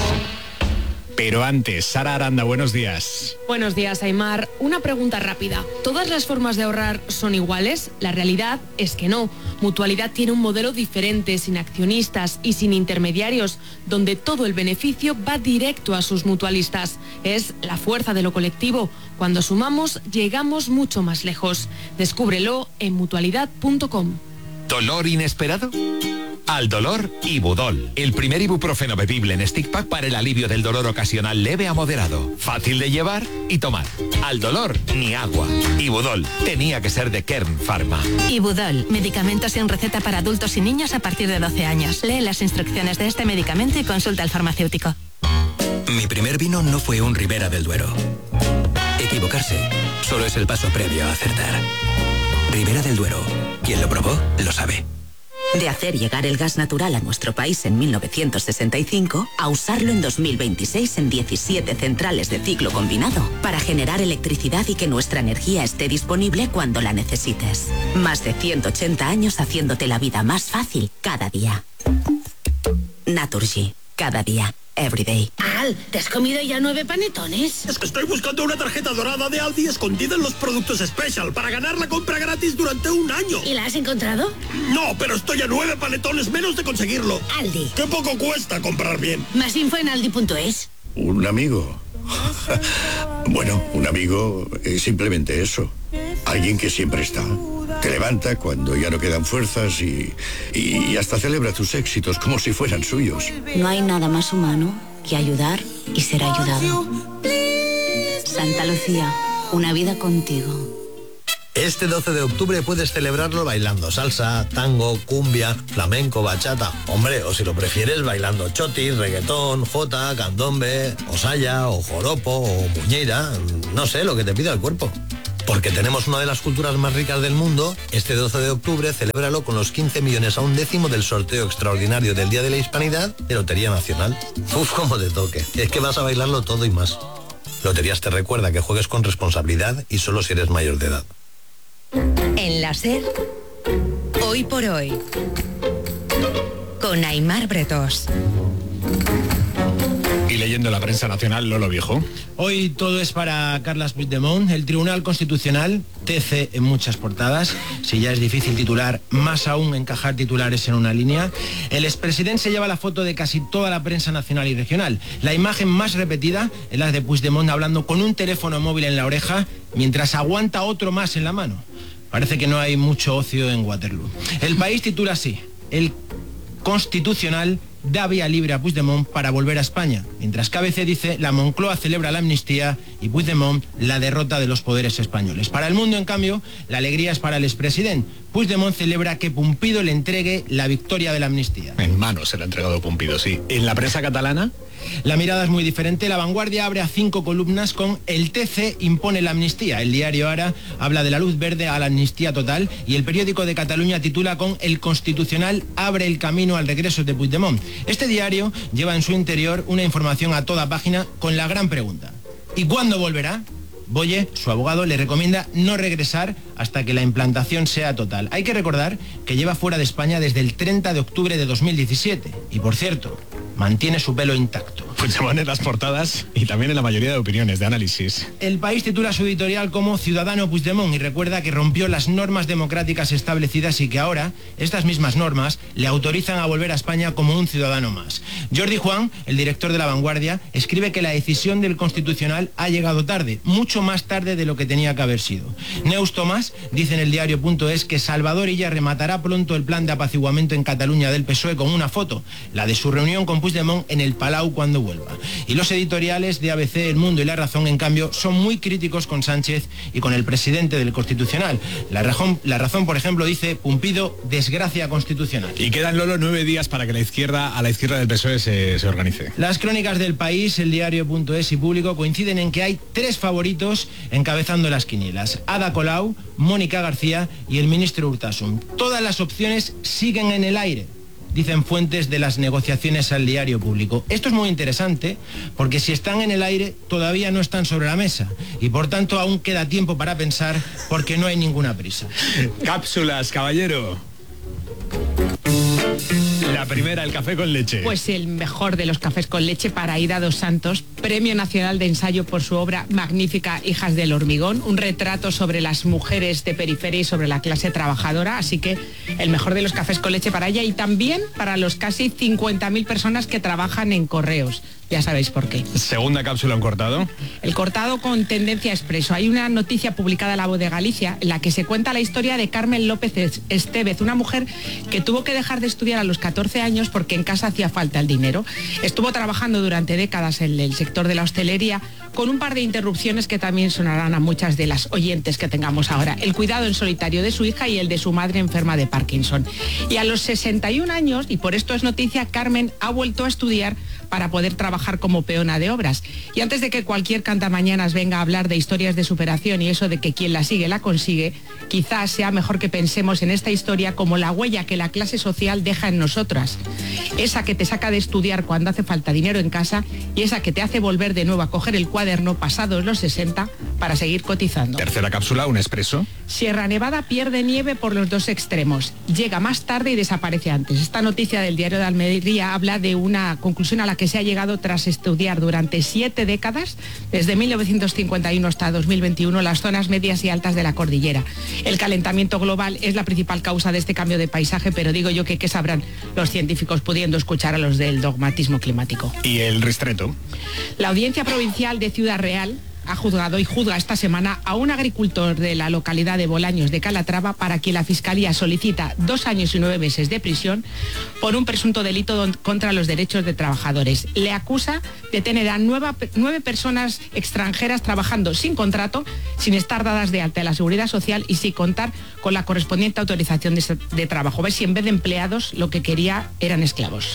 Pero antes, Sara Aranda, buenos días. Buenos días, Aimar. Una pregunta rápida. ¿Todas las formas de ahorrar son iguales? La realidad es que no. Mutualidad tiene un modelo diferente, sin accionistas y sin intermediarios, donde todo el beneficio va directo a sus mutualistas. Es la fuerza de lo colectivo. Cuando sumamos, llegamos mucho más lejos. Descúbrelo en mutualidad punto com. ¿Dolor inesperado? Al dolor, Ibudol, el primer ibuprofeno bebible en stick pack para el alivio del dolor ocasional leve a moderado. Fácil de llevar y tomar. Al dolor, ni agua. Ibudol, tenía que ser de Kern Pharma. Ibudol, medicamento sin receta para adultos y niños a partir de doce años. Lee las instrucciones de este medicamento y consulta al farmacéutico. Mi primer vino no fue un Ribera del Duero. Equivocarse solo es el paso previo a acertar. Ribera del Duero, quien lo probó, lo sabe. De hacer llegar el gas natural a nuestro país en mil novecientos sesenta y cinco a usarlo en dos mil veintiséis en diecisiete centrales de ciclo combinado para generar electricidad y que nuestra energía esté disponible cuando la necesites. Más de ciento ochenta años haciéndote la vida más fácil cada día. Naturgy, cada día. Everyday. Al, ¿te has comido ya nueve panetones? Es que estoy buscando una tarjeta dorada de Aldi escondida en los productos Special para ganar la compra gratis durante un año. ¿Y la has encontrado? No, pero estoy a nueve panetones menos de conseguirlo. Aldi. Qué poco cuesta comprar bien. Más info en aldi punto es. Un amigo. Bueno, un amigo es simplemente eso. Alguien que siempre está. Te levanta cuando ya no quedan fuerzas y, y hasta celebra tus éxitos como si fueran suyos. No hay nada más humano que ayudar y ser ayudado. Santa Lucía, una vida contigo. Este doce de octubre puedes celebrarlo bailando salsa, tango, cumbia, flamenco, bachata. Hombre, o si lo prefieres, bailando chotis, reggaetón, jota, candombe, o saya, o joropo, o muñeira. No sé, lo que te pida el cuerpo. Porque tenemos una de las culturas más ricas del mundo, este doce de octubre celébralo con los quince millones a un décimo del sorteo extraordinario del Día de la Hispanidad de Lotería Nacional. Uf, cómo te toque. Es que vas a bailarlo todo y más. Loterías te recuerda que juegues con responsabilidad y solo si eres mayor de edad. En la SER, hoy por hoy, con Aimar Bretos. Y leyendo la prensa nacional, Lolo Viejo. Hoy todo es para Carles Puigdemont. El Tribunal Constitucional, T C en muchas portadas. Si ya es difícil titular, más aún encajar titulares en una línea. El expresidente se lleva la foto de casi toda la prensa nacional y regional. La imagen más repetida es la de Puigdemont hablando con un teléfono móvil en la oreja mientras aguanta otro más en la mano. Parece que no hay mucho ocio en Waterloo. El País titula así: el Constitucional da vía libre a Puigdemont para volver a España, mientras que A B C dice la Moncloa celebra la amnistía y Puigdemont la derrota de los poderes españoles. Para El Mundo, en cambio, la alegría es para el expresidente. Puigdemont celebra que Pumpido le entregue la victoria de la amnistía. En mano se le ha entregado Pumpido, sí. En la prensa catalana, la mirada es muy diferente. La Vanguardia abre a cinco columnas con el T C impone la amnistía. El diario Ara habla de la luz verde a la amnistía total y el periódico de Cataluña titula con el Constitucional abre el camino al regreso de Puigdemont. Este diario lleva en su interior una información a toda página con la gran pregunta: ¿y cuándo volverá? Boye, su abogado, le recomienda no regresar hasta que la implantación sea total. Hay que recordar que lleva fuera de España desde el treinta de octubre de dos mil diecisiete y, por cierto, mantiene su pelo intacto. Puigdemont en las portadas y también en la mayoría de opiniones, de análisis. El País titula su editorial como Ciudadano Puigdemont y recuerda que rompió las normas democráticas establecidas y que ahora estas mismas normas le autorizan a volver a España como un ciudadano más. Jordi Juan, el director de La Vanguardia, escribe que la decisión del Constitucional ha llegado tarde, mucho más tarde de lo que tenía que haber sido. Neus Tomás dice en el diario punto es que Salvador Illa rematará pronto el plan de apaciguamiento en Cataluña del P S O E con una foto, la de su reunión con Puigdemont en el Palau cuando vuelva. Y los editoriales de A B C, El Mundo y La Razón, en cambio, son muy críticos con Sánchez y con el presidente del Constitucional. La Razón, la razón por ejemplo, dice Pumpido, desgracia constitucional. Y quedan, Lolo, nueve días para que la izquierda, a la izquierda del P S O E se, se organice. Las crónicas del País, el diario punto es y Público coinciden en que hay tres favoritos encabezando las quinielas: Ada Colau, Mónica García y el ministro Urtasun. Todas las opciones siguen en el aire, dicen fuentes de las negociaciones al diario Público. Esto es muy interesante porque si están en el aire todavía no están sobre la mesa y por tanto aún queda tiempo para pensar porque no hay ninguna prisa. Cápsulas, caballero. La primera, el café con leche. Pues el mejor de los cafés con leche para Aida dos Santos, Premio Nacional de Ensayo por su obra magnífica Hijas del Hormigón, un retrato sobre las mujeres de periferia y sobre la clase trabajadora, así que el mejor de los cafés con leche para ella y también para los casi cincuenta mil personas que trabajan en correos. Ya sabéis por qué. Segunda cápsula, un cortado. El cortado con tendencia expreso. Hay una noticia publicada en La Voz de Galicia en la que se cuenta la historia de Carmen López Estevez, una mujer que tuvo que dejar de estudiar a los catorce años porque en casa hacía falta el dinero. Estuvo trabajando durante décadas en el sector de la hostelería con un par de interrupciones que también sonarán a muchas de las oyentes que tengamos ahora. El cuidado en solitario de su hija y el de su madre enferma de Parkinson. Y a los sesenta y un años, y por esto es noticia, Carmen ha vuelto a estudiar para poder trabajar como peona de obras. Y antes de que cualquier cantamañanas venga a hablar de historias de superación y eso de que quien la sigue la consigue, quizás sea mejor que pensemos en esta historia como la huella que la clase social deja en nosotras. Esa que te saca de estudiar cuando hace falta dinero en casa y esa que te hace volver de nuevo a coger el cuaderno pasados los sesenta para seguir cotizando. Tercera cápsula, un expreso. Sierra Nevada pierde nieve por los dos extremos. Llega más tarde y desaparece antes. Esta noticia del diario de Almería habla de una conclusión a la que se ha llegado tras estudiar durante siete décadas, desde mil novecientos cincuenta y uno hasta dos mil veintiuno, las zonas medias y altas de la cordillera. El calentamiento global es la principal causa de este cambio de paisaje, pero digo yo que qué sabrán los científicos pudiendo escuchar a los del dogmatismo climático. ¿Y el ristreto? La Audiencia Provincial de Ciudad Real ha juzgado y juzga esta semana a un agricultor de la localidad de Bolaños de Calatrava, para quien la Fiscalía solicita dos años y nueve meses de prisión por un presunto delito contra los derechos de trabajadores. Le acusa de tener a nueva, nueve personas extranjeras trabajando sin contrato, sin estar dadas de alta en la Seguridad Social y sin contar con la correspondiente autorización de, de trabajo. ¿Ves? Si en vez de empleados lo que quería eran esclavos.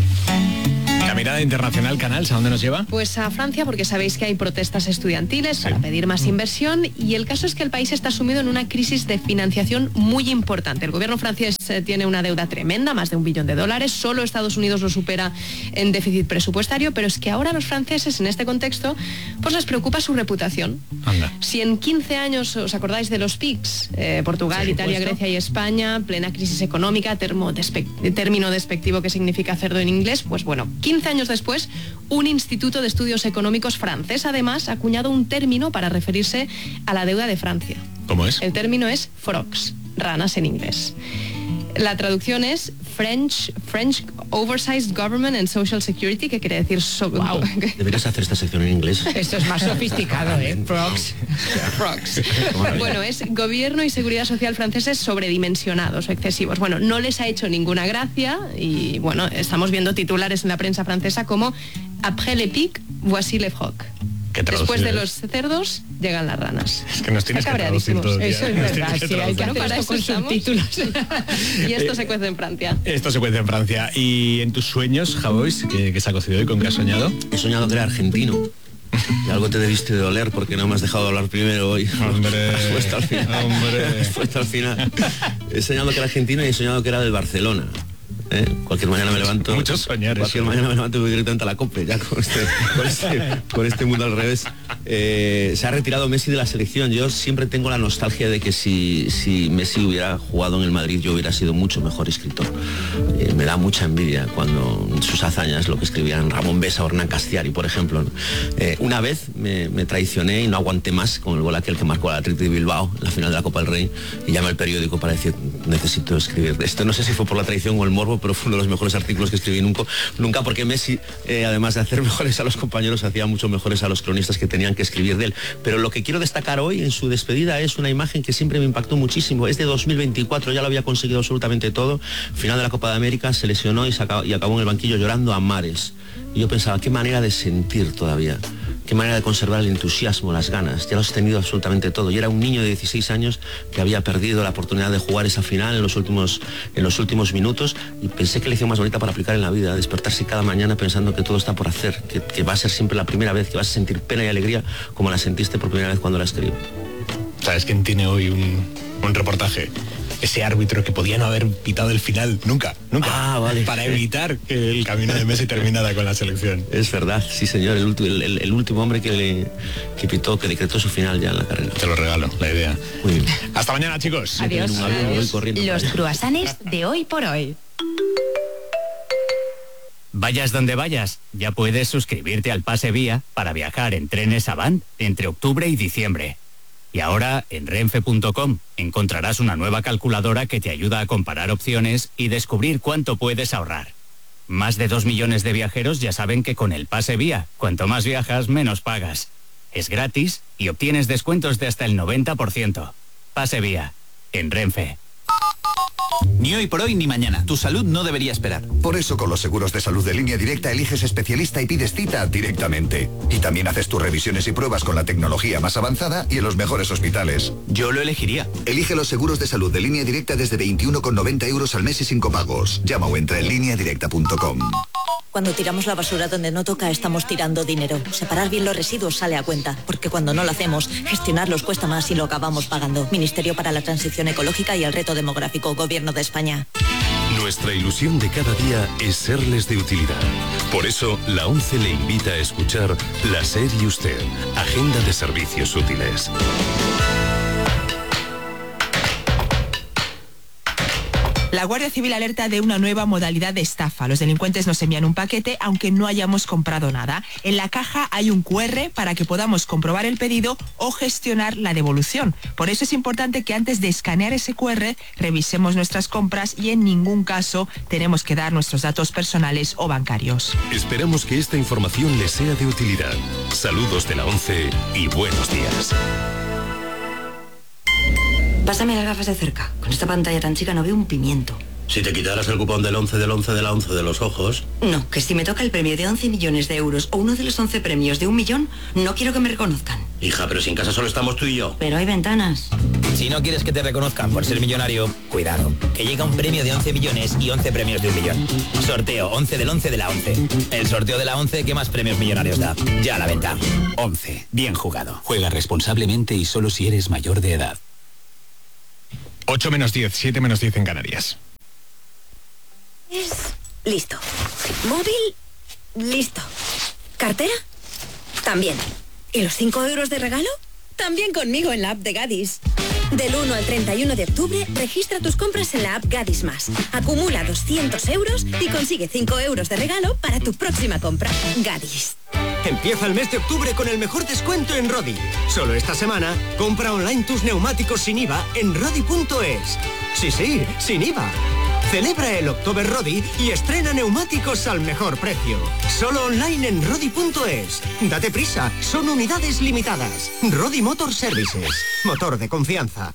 La mirada internacional, Canals, ¿a dónde nos lleva? Pues a Francia, porque sabéis que hay protestas estudiantiles para pedir más inversión, y el caso es que el país está sumido en una crisis de financiación muy importante. El gobierno francés eh, tiene una deuda tremenda, más de un billón de dólares, solo Estados Unidos lo supera en déficit presupuestario, pero es que ahora a los franceses en este contexto pues les preocupa su reputación. Anda. Si en quince años os acordáis de los P I Cs, eh, Portugal, sí, Italia, supuesto. Grecia y España, plena crisis económica, termo despe- término despectivo que significa cerdo en inglés, pues bueno, quince años después, un instituto de estudios económicos francés además ha acuñado un término para referirse a la deuda de Francia. ¿Cómo es? El término es frogs, ranas en inglés. La traducción es French, French Oversized Government and Social Security, que quiere decir... So wow. Deberías hacer esta sección en inglés. Esto es más sofisticado, ¿eh? Frogs. Frogs. Bueno, es gobierno y seguridad social franceses sobredimensionados o excesivos. Bueno, no les ha hecho ninguna gracia y, bueno, estamos viendo titulares en la prensa francesa como Après les pics, voici les frogs. Después de los cerdos llegan las ranas. Es que nos tienes que traducir todo el día. Eso es verdad, sí, hay que hacer esto con subtítulos. Y esto se cuece en Francia. Esto se cuece en Francia. ¿Y en tus sueños, Javois, qué, qué se ha cocido hoy? ¿Con qué has soñado? He soñado que era argentino. Y algo te debiste de oler porque no me has dejado hablar primero hoy. Hombre, has puesto al final. Hombre. Has puesto al final. He soñado que era argentino y he soñado que era del Barcelona. ¿Eh? Cualquier mañana me levanto. Muchos soñar Cualquier eso. mañana me levanto y voy directamente a la COPE, ya con este, con este, con este mundo al revés. Eh, se ha retirado Messi de la selección. Yo siempre tengo la nostalgia de que si, si Messi hubiera jugado en el Madrid, yo hubiera sido mucho mejor escritor. Eh, me da mucha envidia cuando sus hazañas, lo que escribían Ramón Besa o Hernán Castiari, por ejemplo. Eh, una vez me, me traicioné y no aguanté más con el gol aquel que marcó al Athletic de Bilbao en la final de la Copa del Rey, y llamé al periódico para decir, necesito escribir esto. No sé si fue por la traición o el morbo, pero fue uno de los mejores artículos que escribí nunca, nunca porque Messi, eh, además de hacer mejores a los compañeros, hacía mucho mejores a los cronistas que tenían que escribir de él. Pero lo que quiero destacar hoy en su despedida es una imagen que siempre me impactó muchísimo. Es de dos mil veinticuatro, ya lo había conseguido absolutamente todo. Final de la Copa de América, se lesionó y, se acabó, y acabó en el banquillo llorando a mares. Y yo pensaba, qué manera de sentir todavía. Qué manera de conservar el entusiasmo, las ganas. Ya lo has tenido absolutamente todo. Y era un niño de dieciséis años que había perdido la oportunidad de jugar esa final en los últimos, en los últimos minutos. Y pensé que la lección más bonita para aplicar en la vida, despertarse cada mañana pensando que todo está por hacer, que, que va a ser siempre la primera vez, que vas a sentir pena y alegría como la sentiste por primera vez cuando la escribí. ¿Sabes quién tiene hoy un, un reportaje? Ese árbitro que podía no haber pitado el final nunca, nunca, ah, vale. para evitar que el camino de Messi terminara con la selección. Es verdad, sí señor, el, el, el, el último hombre que, le, que pitó, que decretó su final ya en la carrera. Te lo regalo, la idea. Muy bien. Hasta mañana, chicos. Adiós. Un avión, voy corriendo. Los cruasanes de hoy por hoy. Vayas donde vayas, ya puedes suscribirte al Pase Vía para viajar en trenes Avant entre octubre y diciembre. Y ahora, en renfe punto com, encontrarás una nueva calculadora que te ayuda a comparar opciones y descubrir cuánto puedes ahorrar. Más de dos millones de viajeros ya saben que con el Pase Vía, cuanto más viajas, menos pagas. Es gratis y obtienes descuentos de hasta el noventa por ciento. Pase Vía, en Renfe. Ni hoy por hoy ni mañana. Tu salud no debería esperar. Por eso con los seguros de salud de Línea Directa eliges especialista y pides cita directamente. Y también haces tus revisiones y pruebas con la tecnología más avanzada y en los mejores hospitales. Yo lo elegiría. Elige los seguros de salud de Línea Directa desde veintiuno con noventa euros al mes y sin copagos. Llama o entra en línea directa punto com. Cuando tiramos la basura donde no toca, estamos tirando dinero. Separar bien los residuos sale a cuenta, porque cuando no lo hacemos, gestionarlos cuesta más y lo acabamos pagando. Ministerio para la Transición Ecológica y el Reto Demográfico, Gobierno de España. Nuestra ilusión de cada día es serles de utilidad. Por eso, la ONCE le invita a escuchar La SER y Usted, Agenda de Servicios Útiles. La Guardia Civil alerta de una nueva modalidad de estafa. Los delincuentes nos envían un paquete aunque no hayamos comprado nada. En la caja hay un cu erre para que podamos comprobar el pedido o gestionar la devolución. Por eso es importante que antes de escanear ese cu erre revisemos nuestras compras y en ningún caso tenemos que dar nuestros datos personales o bancarios. Esperamos que esta información les sea de utilidad. Saludos de la ONCE y buenos días. Pásame las gafas de cerca. Con esta pantalla tan chica no veo un pimiento. Si te quitaras el cupón del once del once de la once de los ojos... No, que si me toca el premio de once millones de euros o uno de los once premios de un millón, no quiero que me reconozcan. Hija, pero si en casa solo estamos tú y yo. Pero hay ventanas. Si no quieres que te reconozcan por ser millonario, cuidado, que llega un premio de once millones y once premios de un millón. Sorteo once del once de la once. El sorteo de la once que más premios millonarios da. Ya a la venta. once. Bien jugado. Juega responsablemente y solo si eres mayor de edad. ocho menos diez, siete menos diez en Canarias. Es listo. Móvil, listo. ¿Cartera? También. ¿Y los cinco euros de regalo? También conmigo en la app de Gadis. Del uno al treinta y uno de octubre, registra tus compras en la app Gadis Más. Acumula doscientos euros y consigue cinco euros de regalo para tu próxima compra. Gadis. Empieza el mes de octubre con el mejor descuento en Rodi. Solo esta semana, compra online tus neumáticos sin I V A en rodi punto es. Sí, sí, sin I V A. Celebra el October Rodi y estrena neumáticos al mejor precio. Solo online en rodi punto es. Date prisa, son unidades limitadas. Rodi Motor Services, motor de confianza.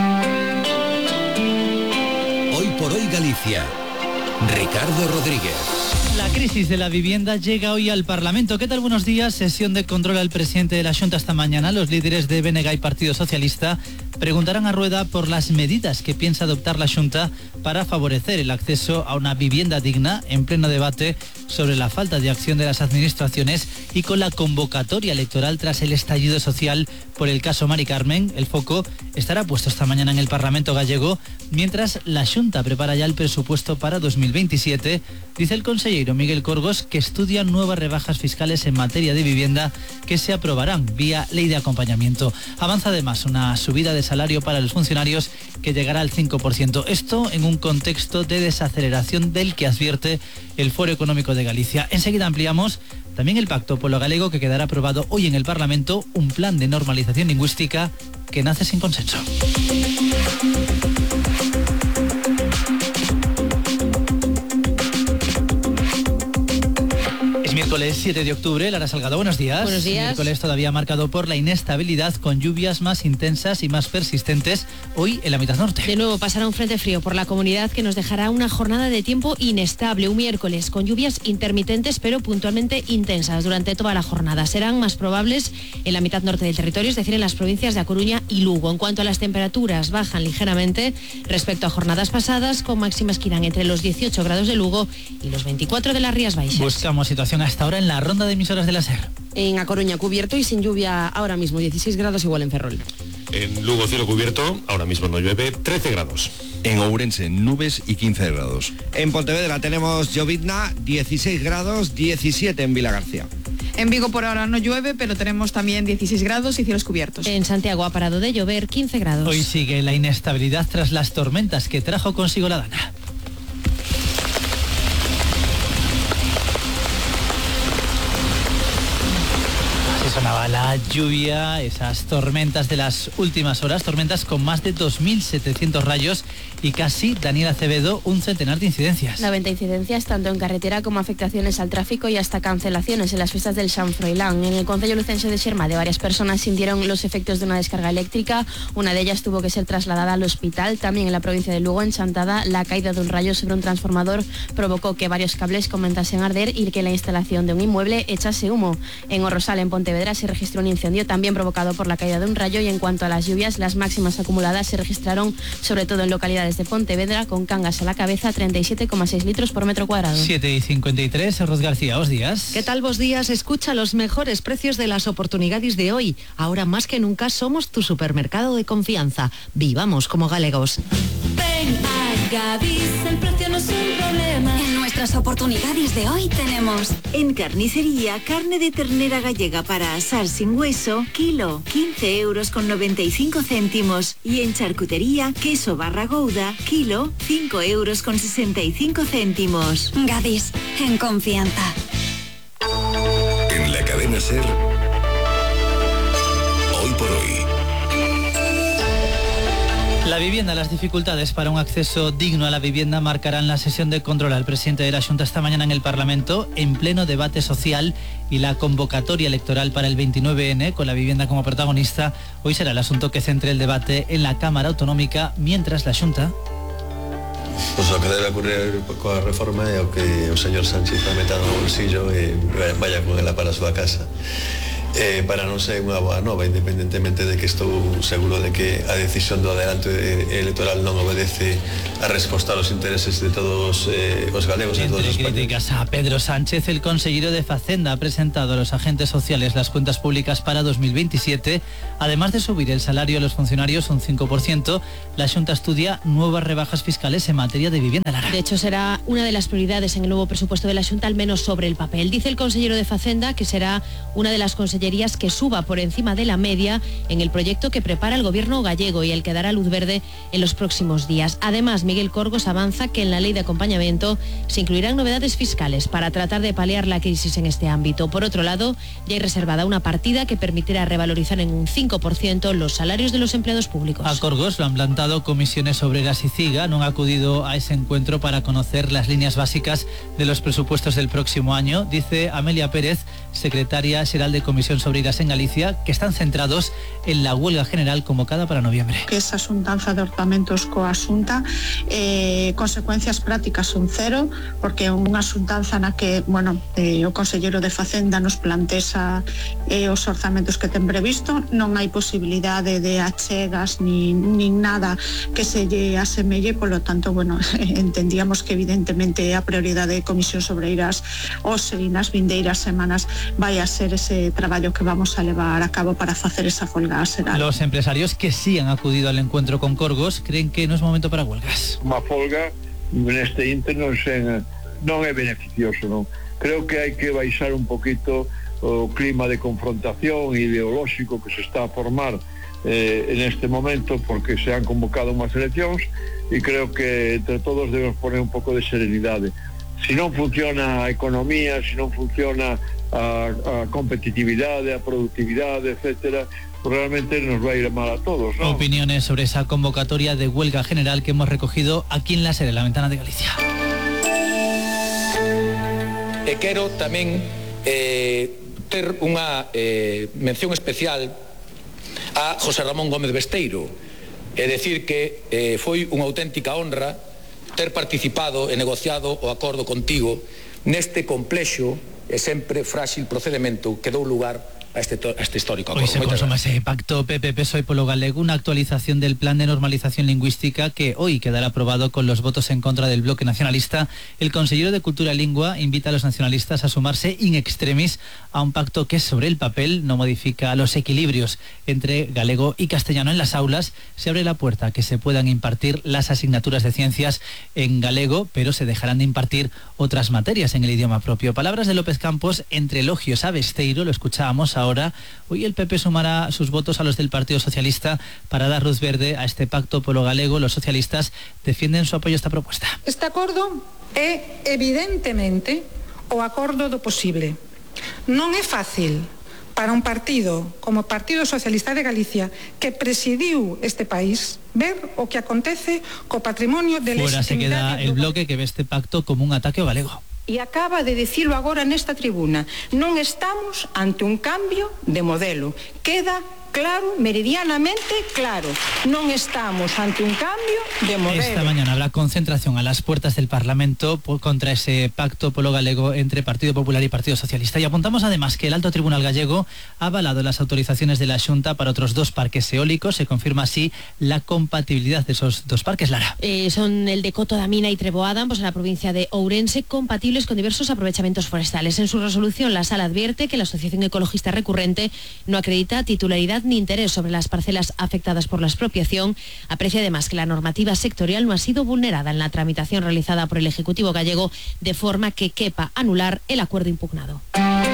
Hoy por hoy Galicia. Ricardo Rodríguez. La crisis de la vivienda llega hoy al Parlamento. ¿Qué tal? Buenos días. Sesión de control al presidente de la Xunta esta mañana. Los líderes de B N G y Partido Socialista preguntarán a Rueda por las medidas que piensa adoptar la Xunta para favorecer el acceso a una vivienda digna, en pleno debate sobre la falta de acción de las administraciones y con la convocatoria electoral tras el estallido social por el caso Mari Carmen. El foco estará puesto esta mañana en el Parlamento gallego, mientras la Xunta prepara ya el presupuesto para dos mil veintisiete. Dice el consejero Miguel Corgos que estudia nuevas rebajas fiscales en materia de vivienda que se aprobarán vía ley de acompañamiento. Avanza además una subida de salario para los funcionarios que llegará al cinco por ciento. Esto en un contexto de desaceleración del que advierte el Foro Económico de Galicia. Enseguida ampliamos también el Pacto Polo Galego, que quedará aprobado hoy en el Parlamento, un plan de normalización lingüística que nace sin consenso. Miércoles siete de octubre, Lara Salgado, buenos días. Buenos días. Miércoles todavía marcado por la inestabilidad, con lluvias más intensas y más persistentes hoy en la mitad norte. De nuevo pasará un frente frío por la comunidad que nos dejará una jornada de tiempo inestable, un miércoles con lluvias intermitentes pero puntualmente intensas durante toda la jornada. Serán más probables en la mitad norte del territorio, es decir, en las provincias de A Coruña y Lugo. En cuanto a las temperaturas, bajan ligeramente respecto a jornadas pasadas, con máximas que irán entre los dieciocho grados de Lugo y los veinticuatro de las Rías Baixas. Buscamos situación hasta ahora en la ronda de emisoras de la SER. En A Coruña cubierto y sin lluvia ahora mismo, dieciséis grados igual en Ferrol. En Lugo cielo cubierto, ahora mismo no llueve, trece grados. En Ourense nubes y quince grados. En Pontevedra tenemos llovizna, dieciséis grados, diecisiete en Vilagarcía. En Vigo por ahora no llueve, pero tenemos también dieciséis grados y cielos cubiertos. En Santiago ha parado de llover, quince grados. Hoy sigue la inestabilidad tras las tormentas que trajo consigo la Dana. Sonaba la lluvia, esas tormentas de las últimas horas, tormentas con más de dos mil setecientos rayos y casi, Daniel Acevedo, un centenar de incidencias. noventa incidencias tanto en carretera como afectaciones al tráfico y hasta cancelaciones en las fiestas del San Froilán. En el concello lucense de Xermade varias personas sintieron los efectos de una descarga eléctrica, una de ellas tuvo que ser trasladada al hospital. También en la provincia de Lugo, en Chantada, la caída de un rayo sobre un transformador provocó que varios cables comenzasen a arder y que la instalación de un inmueble echase humo. En Orrosal, en Pontevedra, se registró un incendio también provocado por la caída de un rayo. Y en cuanto a las lluvias, las máximas acumuladas se registraron sobre todo en localidades de Pontevedra, con Cangas a la cabeza, treinta y siete coma seis litros por metro cuadrado. siete y cincuenta y tres, Ros García, os días. ¿Qué tal vos días? Escucha los mejores precios de las oportunidades de hoy. Ahora más que nunca somos tu supermercado de confianza. Vivamos como galegos. Ven a Gadis el precio no es un problema. En nuestras oportunidades de hoy tenemos en carnicería carne de ternera gallega para asar sin hueso, kilo, quince euros con noventa y cinco céntimos. Y en charcutería, queso barra gouda, kilo, cinco euros con sesenta y cinco céntimos. Gadis, en confianza. En la cadena SER, hoy por hoy. La vivienda, las dificultades para un acceso digno a la vivienda marcarán la sesión de control al presidente de la Xunta esta mañana en el Parlamento, en pleno debate social y la convocatoria electoral para el veintinueve ene, con la vivienda como protagonista. Hoy será el asunto que centre el debate en la Cámara Autonómica, mientras la Xunta... Pois o que debe ocurrir coa reforma é o que o señor Sánchez vai meter no bolsillo e vaya con ela para a súa casa. Eh, para non ser unha boa nova, independentemente de que estou seguro de que a decisión do adelanto electoral non obedece a resposta aos intereses de todos eh, os galegos e todos os españoles. Entre críticas a Pedro Sánchez, el consejero de Facenda ha presentado a los agentes sociales las cuentas públicas para dos mil veintisiete. Además de subir el salario a los funcionarios un cinco por ciento, la Xunta estudia nuevas rebajas fiscales en materia de vivienda. Lara. De hecho, será una de las prioridades en el nuevo presupuesto de la Xunta, al menos sobre el papel. Dice el consejero de Facenda que será una de las consellerías que suba por encima de la media en el proyecto que prepara el gobierno gallego y el que dará luz verde en los próximos días. Además, Miguel Corgos avanza que en la ley de acompañamiento se incluirán novedades fiscales para tratar de paliar la crisis en este ámbito. Por otro lado, ya hay reservada una partida que permitirá revalorizar en un cinco por ciento los salarios de los empleados públicos. A Corgos lo han plantado comisiones obreras y CIGA. No han acudido a ese encuentro para conocer las líneas básicas de los presupuestos del próximo año. Dice Amelia Pérez, secretaria xeral de Comisión Obreiras en Galicia, que están centrados en la huelga general convocada para noviembre. Que esa xuntanza de orzamentos coa Xunta, eh, consecuencias prácticas son cero, porque unha xuntanza na que, bueno, eh, o consellero de Facenda nos plantexa eh, os orzamentos que ten previsto, non hai posibilidade de achegas ni, ni nada que se lle asemelle, polo tanto, bueno, entendíamos que evidentemente a prioridade de Comisión Obreiras hoxe e nas vindeiras semanas vai a ser ese traballo que vamos a levar a cabo para facer esa folga xeral. Los empresarios que sí han acudido al encuentro con Corgos creen que no es momento para huelgas. Unha folga neste inter non, sen, non é beneficioso, non? Creo que hai que baixar un poquito o clima de confrontación ideolóxico que se está a formar eh, en este momento, porque se han convocado unhas eleccións e creo que entre todos debemos poner un pouco de serenidade. Si non funciona a economía, si non funciona a, a competitividade, a productividade, etcétera, realmente nos va a ir mal a todos, ¿no? Opiniones sobre esa convocatoria de huelga general que hemos recogido aquí en la SER, La Ventana de Galicia. E quero tamén eh, ter unha eh, mención especial a José Ramón Gómez Besteiro, é decir que eh, foi unha auténtica honra ter participado e negociado o acordo contigo neste complexo e sempre frágil procedimento que dou lugar a este, a este histórico acordo. Hoy se consuma ese pacto P P P S O E Polo Galego, una actualización del plan de normalización lingüística que hoy quedará aprobado con los votos en contra del bloque nacionalista. El consejero de Cultura y Lengua invita a los nacionalistas a sumarse in extremis a un pacto que sobre el papel no modifica los equilibrios entre galego y castellano en las aulas. Se abre la puerta a que se puedan impartir las asignaturas de ciencias en galego, pero se dejarán de impartir otras materias en el idioma propio. Palabras de López Campos entre elogios a Besteiro, lo escuchábamos ahora. Hoy el P P sumará sus votos a los del Partido Socialista para dar luz verde a este pacto polo galego. Los socialistas defienden su apoyo a esta propuesta. Este acordo é evidentemente o acordo do posible. Non é fácil para un partido como o Partido Socialista de Galicia, que presidiu este país, ver o que acontece co patrimonio de la Fuera se queda el bloque que ve este pacto como un ataque ao galego. E acaba de dicilo agora nesta tribuna, non estamos ante un cambio de modelo. Queda claro, meridianamente claro, non estamos ante un cambio de modelo. Esta mañana habrá concentración a las puertas del Parlamento por, contra ese pacto polo galego entre Partido Popular y Partido Socialista. Y apuntamos además que el Alto Tribunal Gallego ha avalado las autorizaciones de la Xunta para otros dos parques eólicos. Se confirma así la compatibilidad de esos dos parques, Lara. Eh, son el de Coto da Mina y Treboada, ambos en la provincia de Ourense, compatibles con diversos aprovechamientos forestales. En su resolución, la Sala advierte que la Asociación Ecologista Recurrente no acredita titularidad propiedad ni interés sobre las parcelas afectadas por la expropiación. Aprecia además que la normativa sectorial no ha sido vulnerada en la tramitación realizada por el Ejecutivo gallego, de forma que quepa anular el acuerdo impugnado.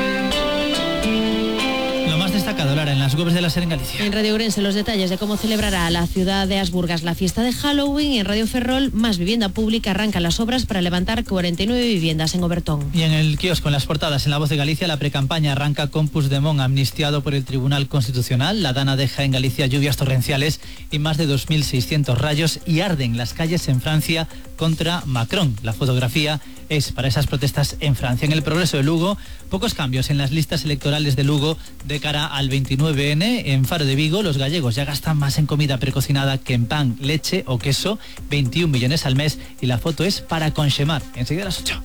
Lo más destacado, Lara, en las webs de la SER en Galicia. En Radio Ourense los detalles de cómo celebrará la ciudad de Asburgas la fiesta de Halloween, y en Radio Ferrol Más Vivienda Pública arranca las obras para levantar cuarenta y nueve viviendas en Obertón. Y en el kiosco, en las portadas, en La Voz de Galicia, la precampaña arranca con Puigdemont amnistiado por el Tribunal Constitucional. La Dana deja en Galicia lluvias torrenciales y más de dos mil seiscientos rayos, y arden las calles en Francia contra Macron. La fotografía es para esas protestas en Francia. En el Progreso de Lugo, pocos cambios en las listas electorales de Lugo de cara al veintinueve ene. En Faro de Vigo, los gallegos ya gastan más en comida precocinada que en pan, leche o queso, veintiún millones al mes, y la foto es para Conxemar. Enseguida a las ocho.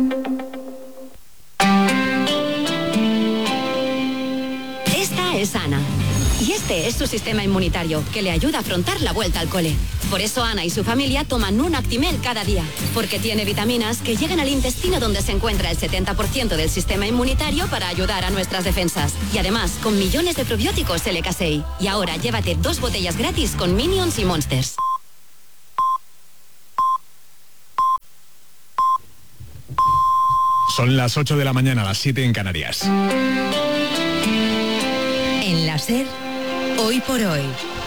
Esta es Ana. Y este es su sistema inmunitario, que le ayuda a afrontar la vuelta al cole. Por eso Ana y su familia toman un Actimel cada día, porque tiene vitaminas que llegan al intestino, donde se encuentra el setenta por ciento del sistema inmunitario, para ayudar a nuestras defensas. Y además, con millones de probióticos L K seis. Y ahora llévate dos botellas gratis con Minions y Monsters. Son las ocho de la mañana, las siete en Canarias. En la SER, Hoy por Hoy,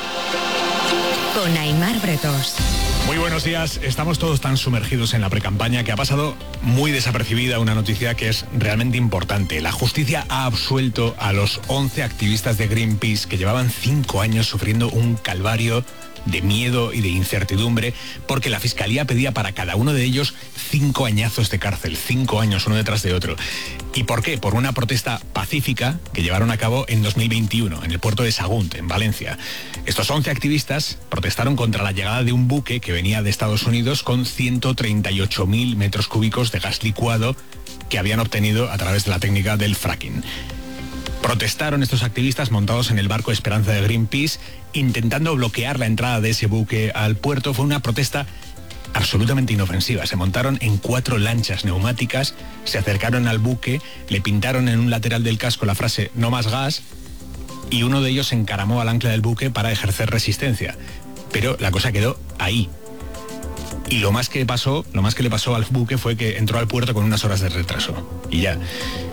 con Aimar Bretos. Muy buenos días. Estamos todos tan sumergidos en la precampaña que ha pasado muy desapercibida una noticia que es realmente importante. La justicia ha absuelto a los once activistas de Greenpeace que llevaban cinco años sufriendo un calvario de miedo y de incertidumbre, porque la Fiscalía pedía para cada uno de ellos cinco añazos de cárcel, cinco años uno detrás de otro. ¿Y por qué? Por una protesta pacífica que llevaron a cabo en dos mil veintiuno en el puerto de Sagunt, en Valencia. Estos once activistas protestaron contra la llegada de un buque que venía de Estados Unidos con ciento treinta y ocho mil metros cúbicos de gas licuado que habían obtenido a través de la técnica del fracking. Protestaron estos activistas montados en el barco Esperanza de Greenpeace, intentando bloquear la entrada de ese buque al puerto. Fue una protesta absolutamente inofensiva. Se montaron en cuatro lanchas neumáticas, se acercaron al buque, le pintaron en un lateral del casco la frase "no más gas", y uno de ellos se encaramó al ancla del buque para ejercer resistencia. Pero la cosa quedó ahí. Y lo más que pasó, lo más que le pasó al buque fue que entró al puerto con unas horas de retraso. Y ya.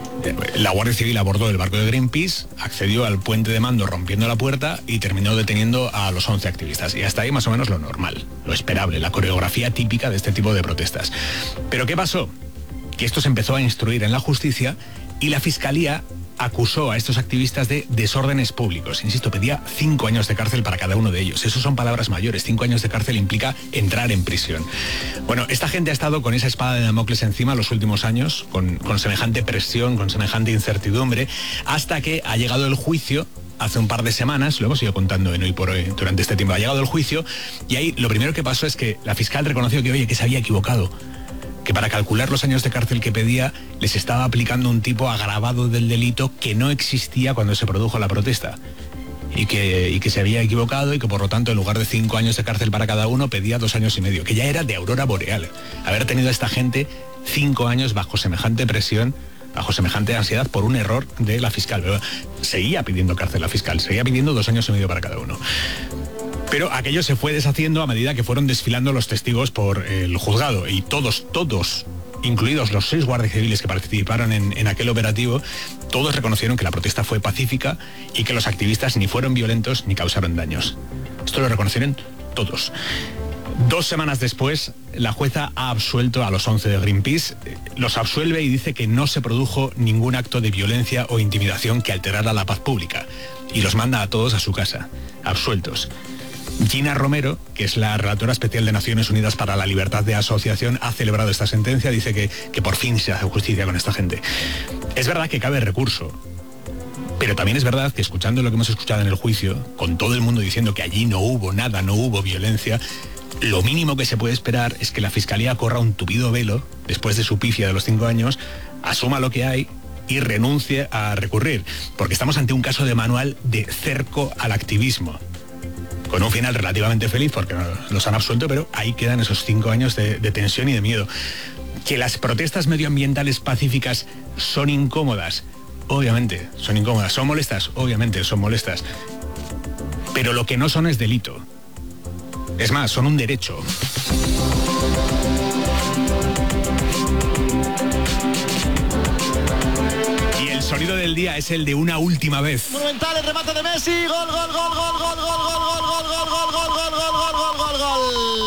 La Guardia Civil abordó el barco de Greenpeace, accedió al puente de mando rompiendo la puerta y terminó deteniendo a los once activistas. Y hasta ahí más o menos lo normal, lo esperable, la coreografía típica de este tipo de protestas. ¿Pero qué pasó? Que esto se empezó a instruir en la justicia y la Fiscalía acusó a estos activistas de desórdenes públicos. Insisto, pedía cinco años de cárcel para cada uno de ellos. Eso son palabras mayores. Cinco años de cárcel implica entrar en prisión. Bueno, esta gente ha estado con esa espada de Damocles encima los últimos años, con, con semejante presión, con semejante incertidumbre, hasta que ha llegado el juicio. Hace un par de semanas, lo hemos ido contando en Hoy por Hoy durante este tiempo, ha llegado el juicio, y ahí lo primero que pasó es que la fiscal reconoció que, oye, que se había equivocado, que para calcular los años de cárcel que pedía les estaba aplicando un tipo agravado del delito que no existía cuando se produjo la protesta, y que, y que se había equivocado, y que por lo tanto en lugar de cinco años de cárcel para cada uno pedía dos años y medio, que ya era de aurora boreal haber tenido a esta gente cinco años bajo semejante presión, bajo semejante ansiedad por un error de la fiscal. Pero seguía pidiendo cárcel la fiscal, seguía pidiendo dos años y medio para cada uno. Pero aquello se fue deshaciendo a medida que fueron desfilando los testigos por el juzgado, y todos, todos, incluidos los seis guardias civiles que participaron en, en aquel operativo, todos reconocieron que la protesta fue pacífica y que los activistas ni fueron violentos ni causaron daños. Esto lo reconocieron todos. Dos semanas después, la jueza ha absuelto a los once de Greenpeace, los absuelve y dice que no se produjo ningún acto de violencia o intimidación que alterara la paz pública, y los manda a todos a su casa, absueltos. Gina Romero, que es la relatora especial de Naciones Unidas para la Libertad de Asociación, ha celebrado esta sentencia, dice que, que por fin se hace justicia con esta gente. Es verdad que cabe recurso, pero también es verdad que, escuchando lo que hemos escuchado en el juicio, con todo el mundo diciendo que allí no hubo nada, no hubo violencia, lo mínimo que se puede esperar es que la Fiscalía corra un tupido velo, después de su pifia de los cinco años, asuma lo que hay y renuncie a recurrir, porque estamos ante un caso de manual de cerco al activismo, con un final relativamente feliz porque los han absuelto, pero ahí quedan esos cinco años de, de tensión y de miedo. Que las protestas medioambientales pacíficas son incómodas, obviamente son incómodas. Son molestas, obviamente son molestas. pero lo que no son es delito. Es más, son un derecho. Y el sonido del día es el de una última vez. Monumental el remate de Messi, gol, gol, gol, gol, gol, gol, gol, gol, gol, gol, gol, gol, gol, gol, gol, gol, gol,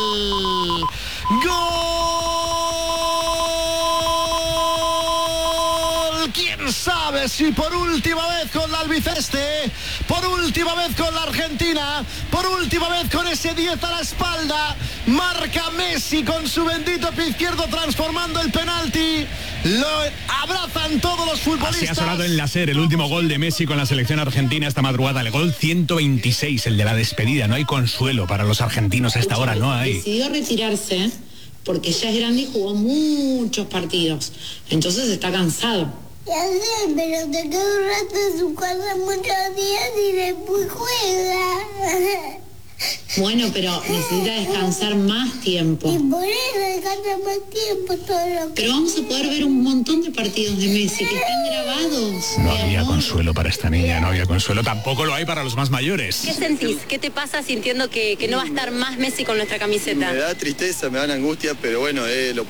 gol. ¿Quién sabe si por última vez con la albiceleste, por última vez con la Argentina, por última vez con ese diez a la espalda, marca Messi con su bendito pie izquierdo transformando el penalti? Lo abrazan todos los futbolistas. Así ha sonado en la SER el último gol de Messi con la selección argentina esta madrugada, el gol ciento veintiséis, el de la despedida. No hay consuelo para los argentinos a esta hora, no hay. Decidió retirarse porque ya es grande y jugó muchos partidos, entonces está cansado. Ya sé, pero te queda un rato en su casa muchos días y después juega. Bueno, pero necesita descansar más tiempo. Y por eso descansa más tiempo todo lo que... Pero vamos a poder ver un montón de partidos de Messi que están grabados. No había consuelo para esta niña, no había consuelo. Tampoco lo hay para los más mayores. ¿Qué sentís? ¿Qué te pasa sintiendo que, que no va a estar más Messi con nuestra camiseta? Me da tristeza, me da angustia, pero bueno, eh, lo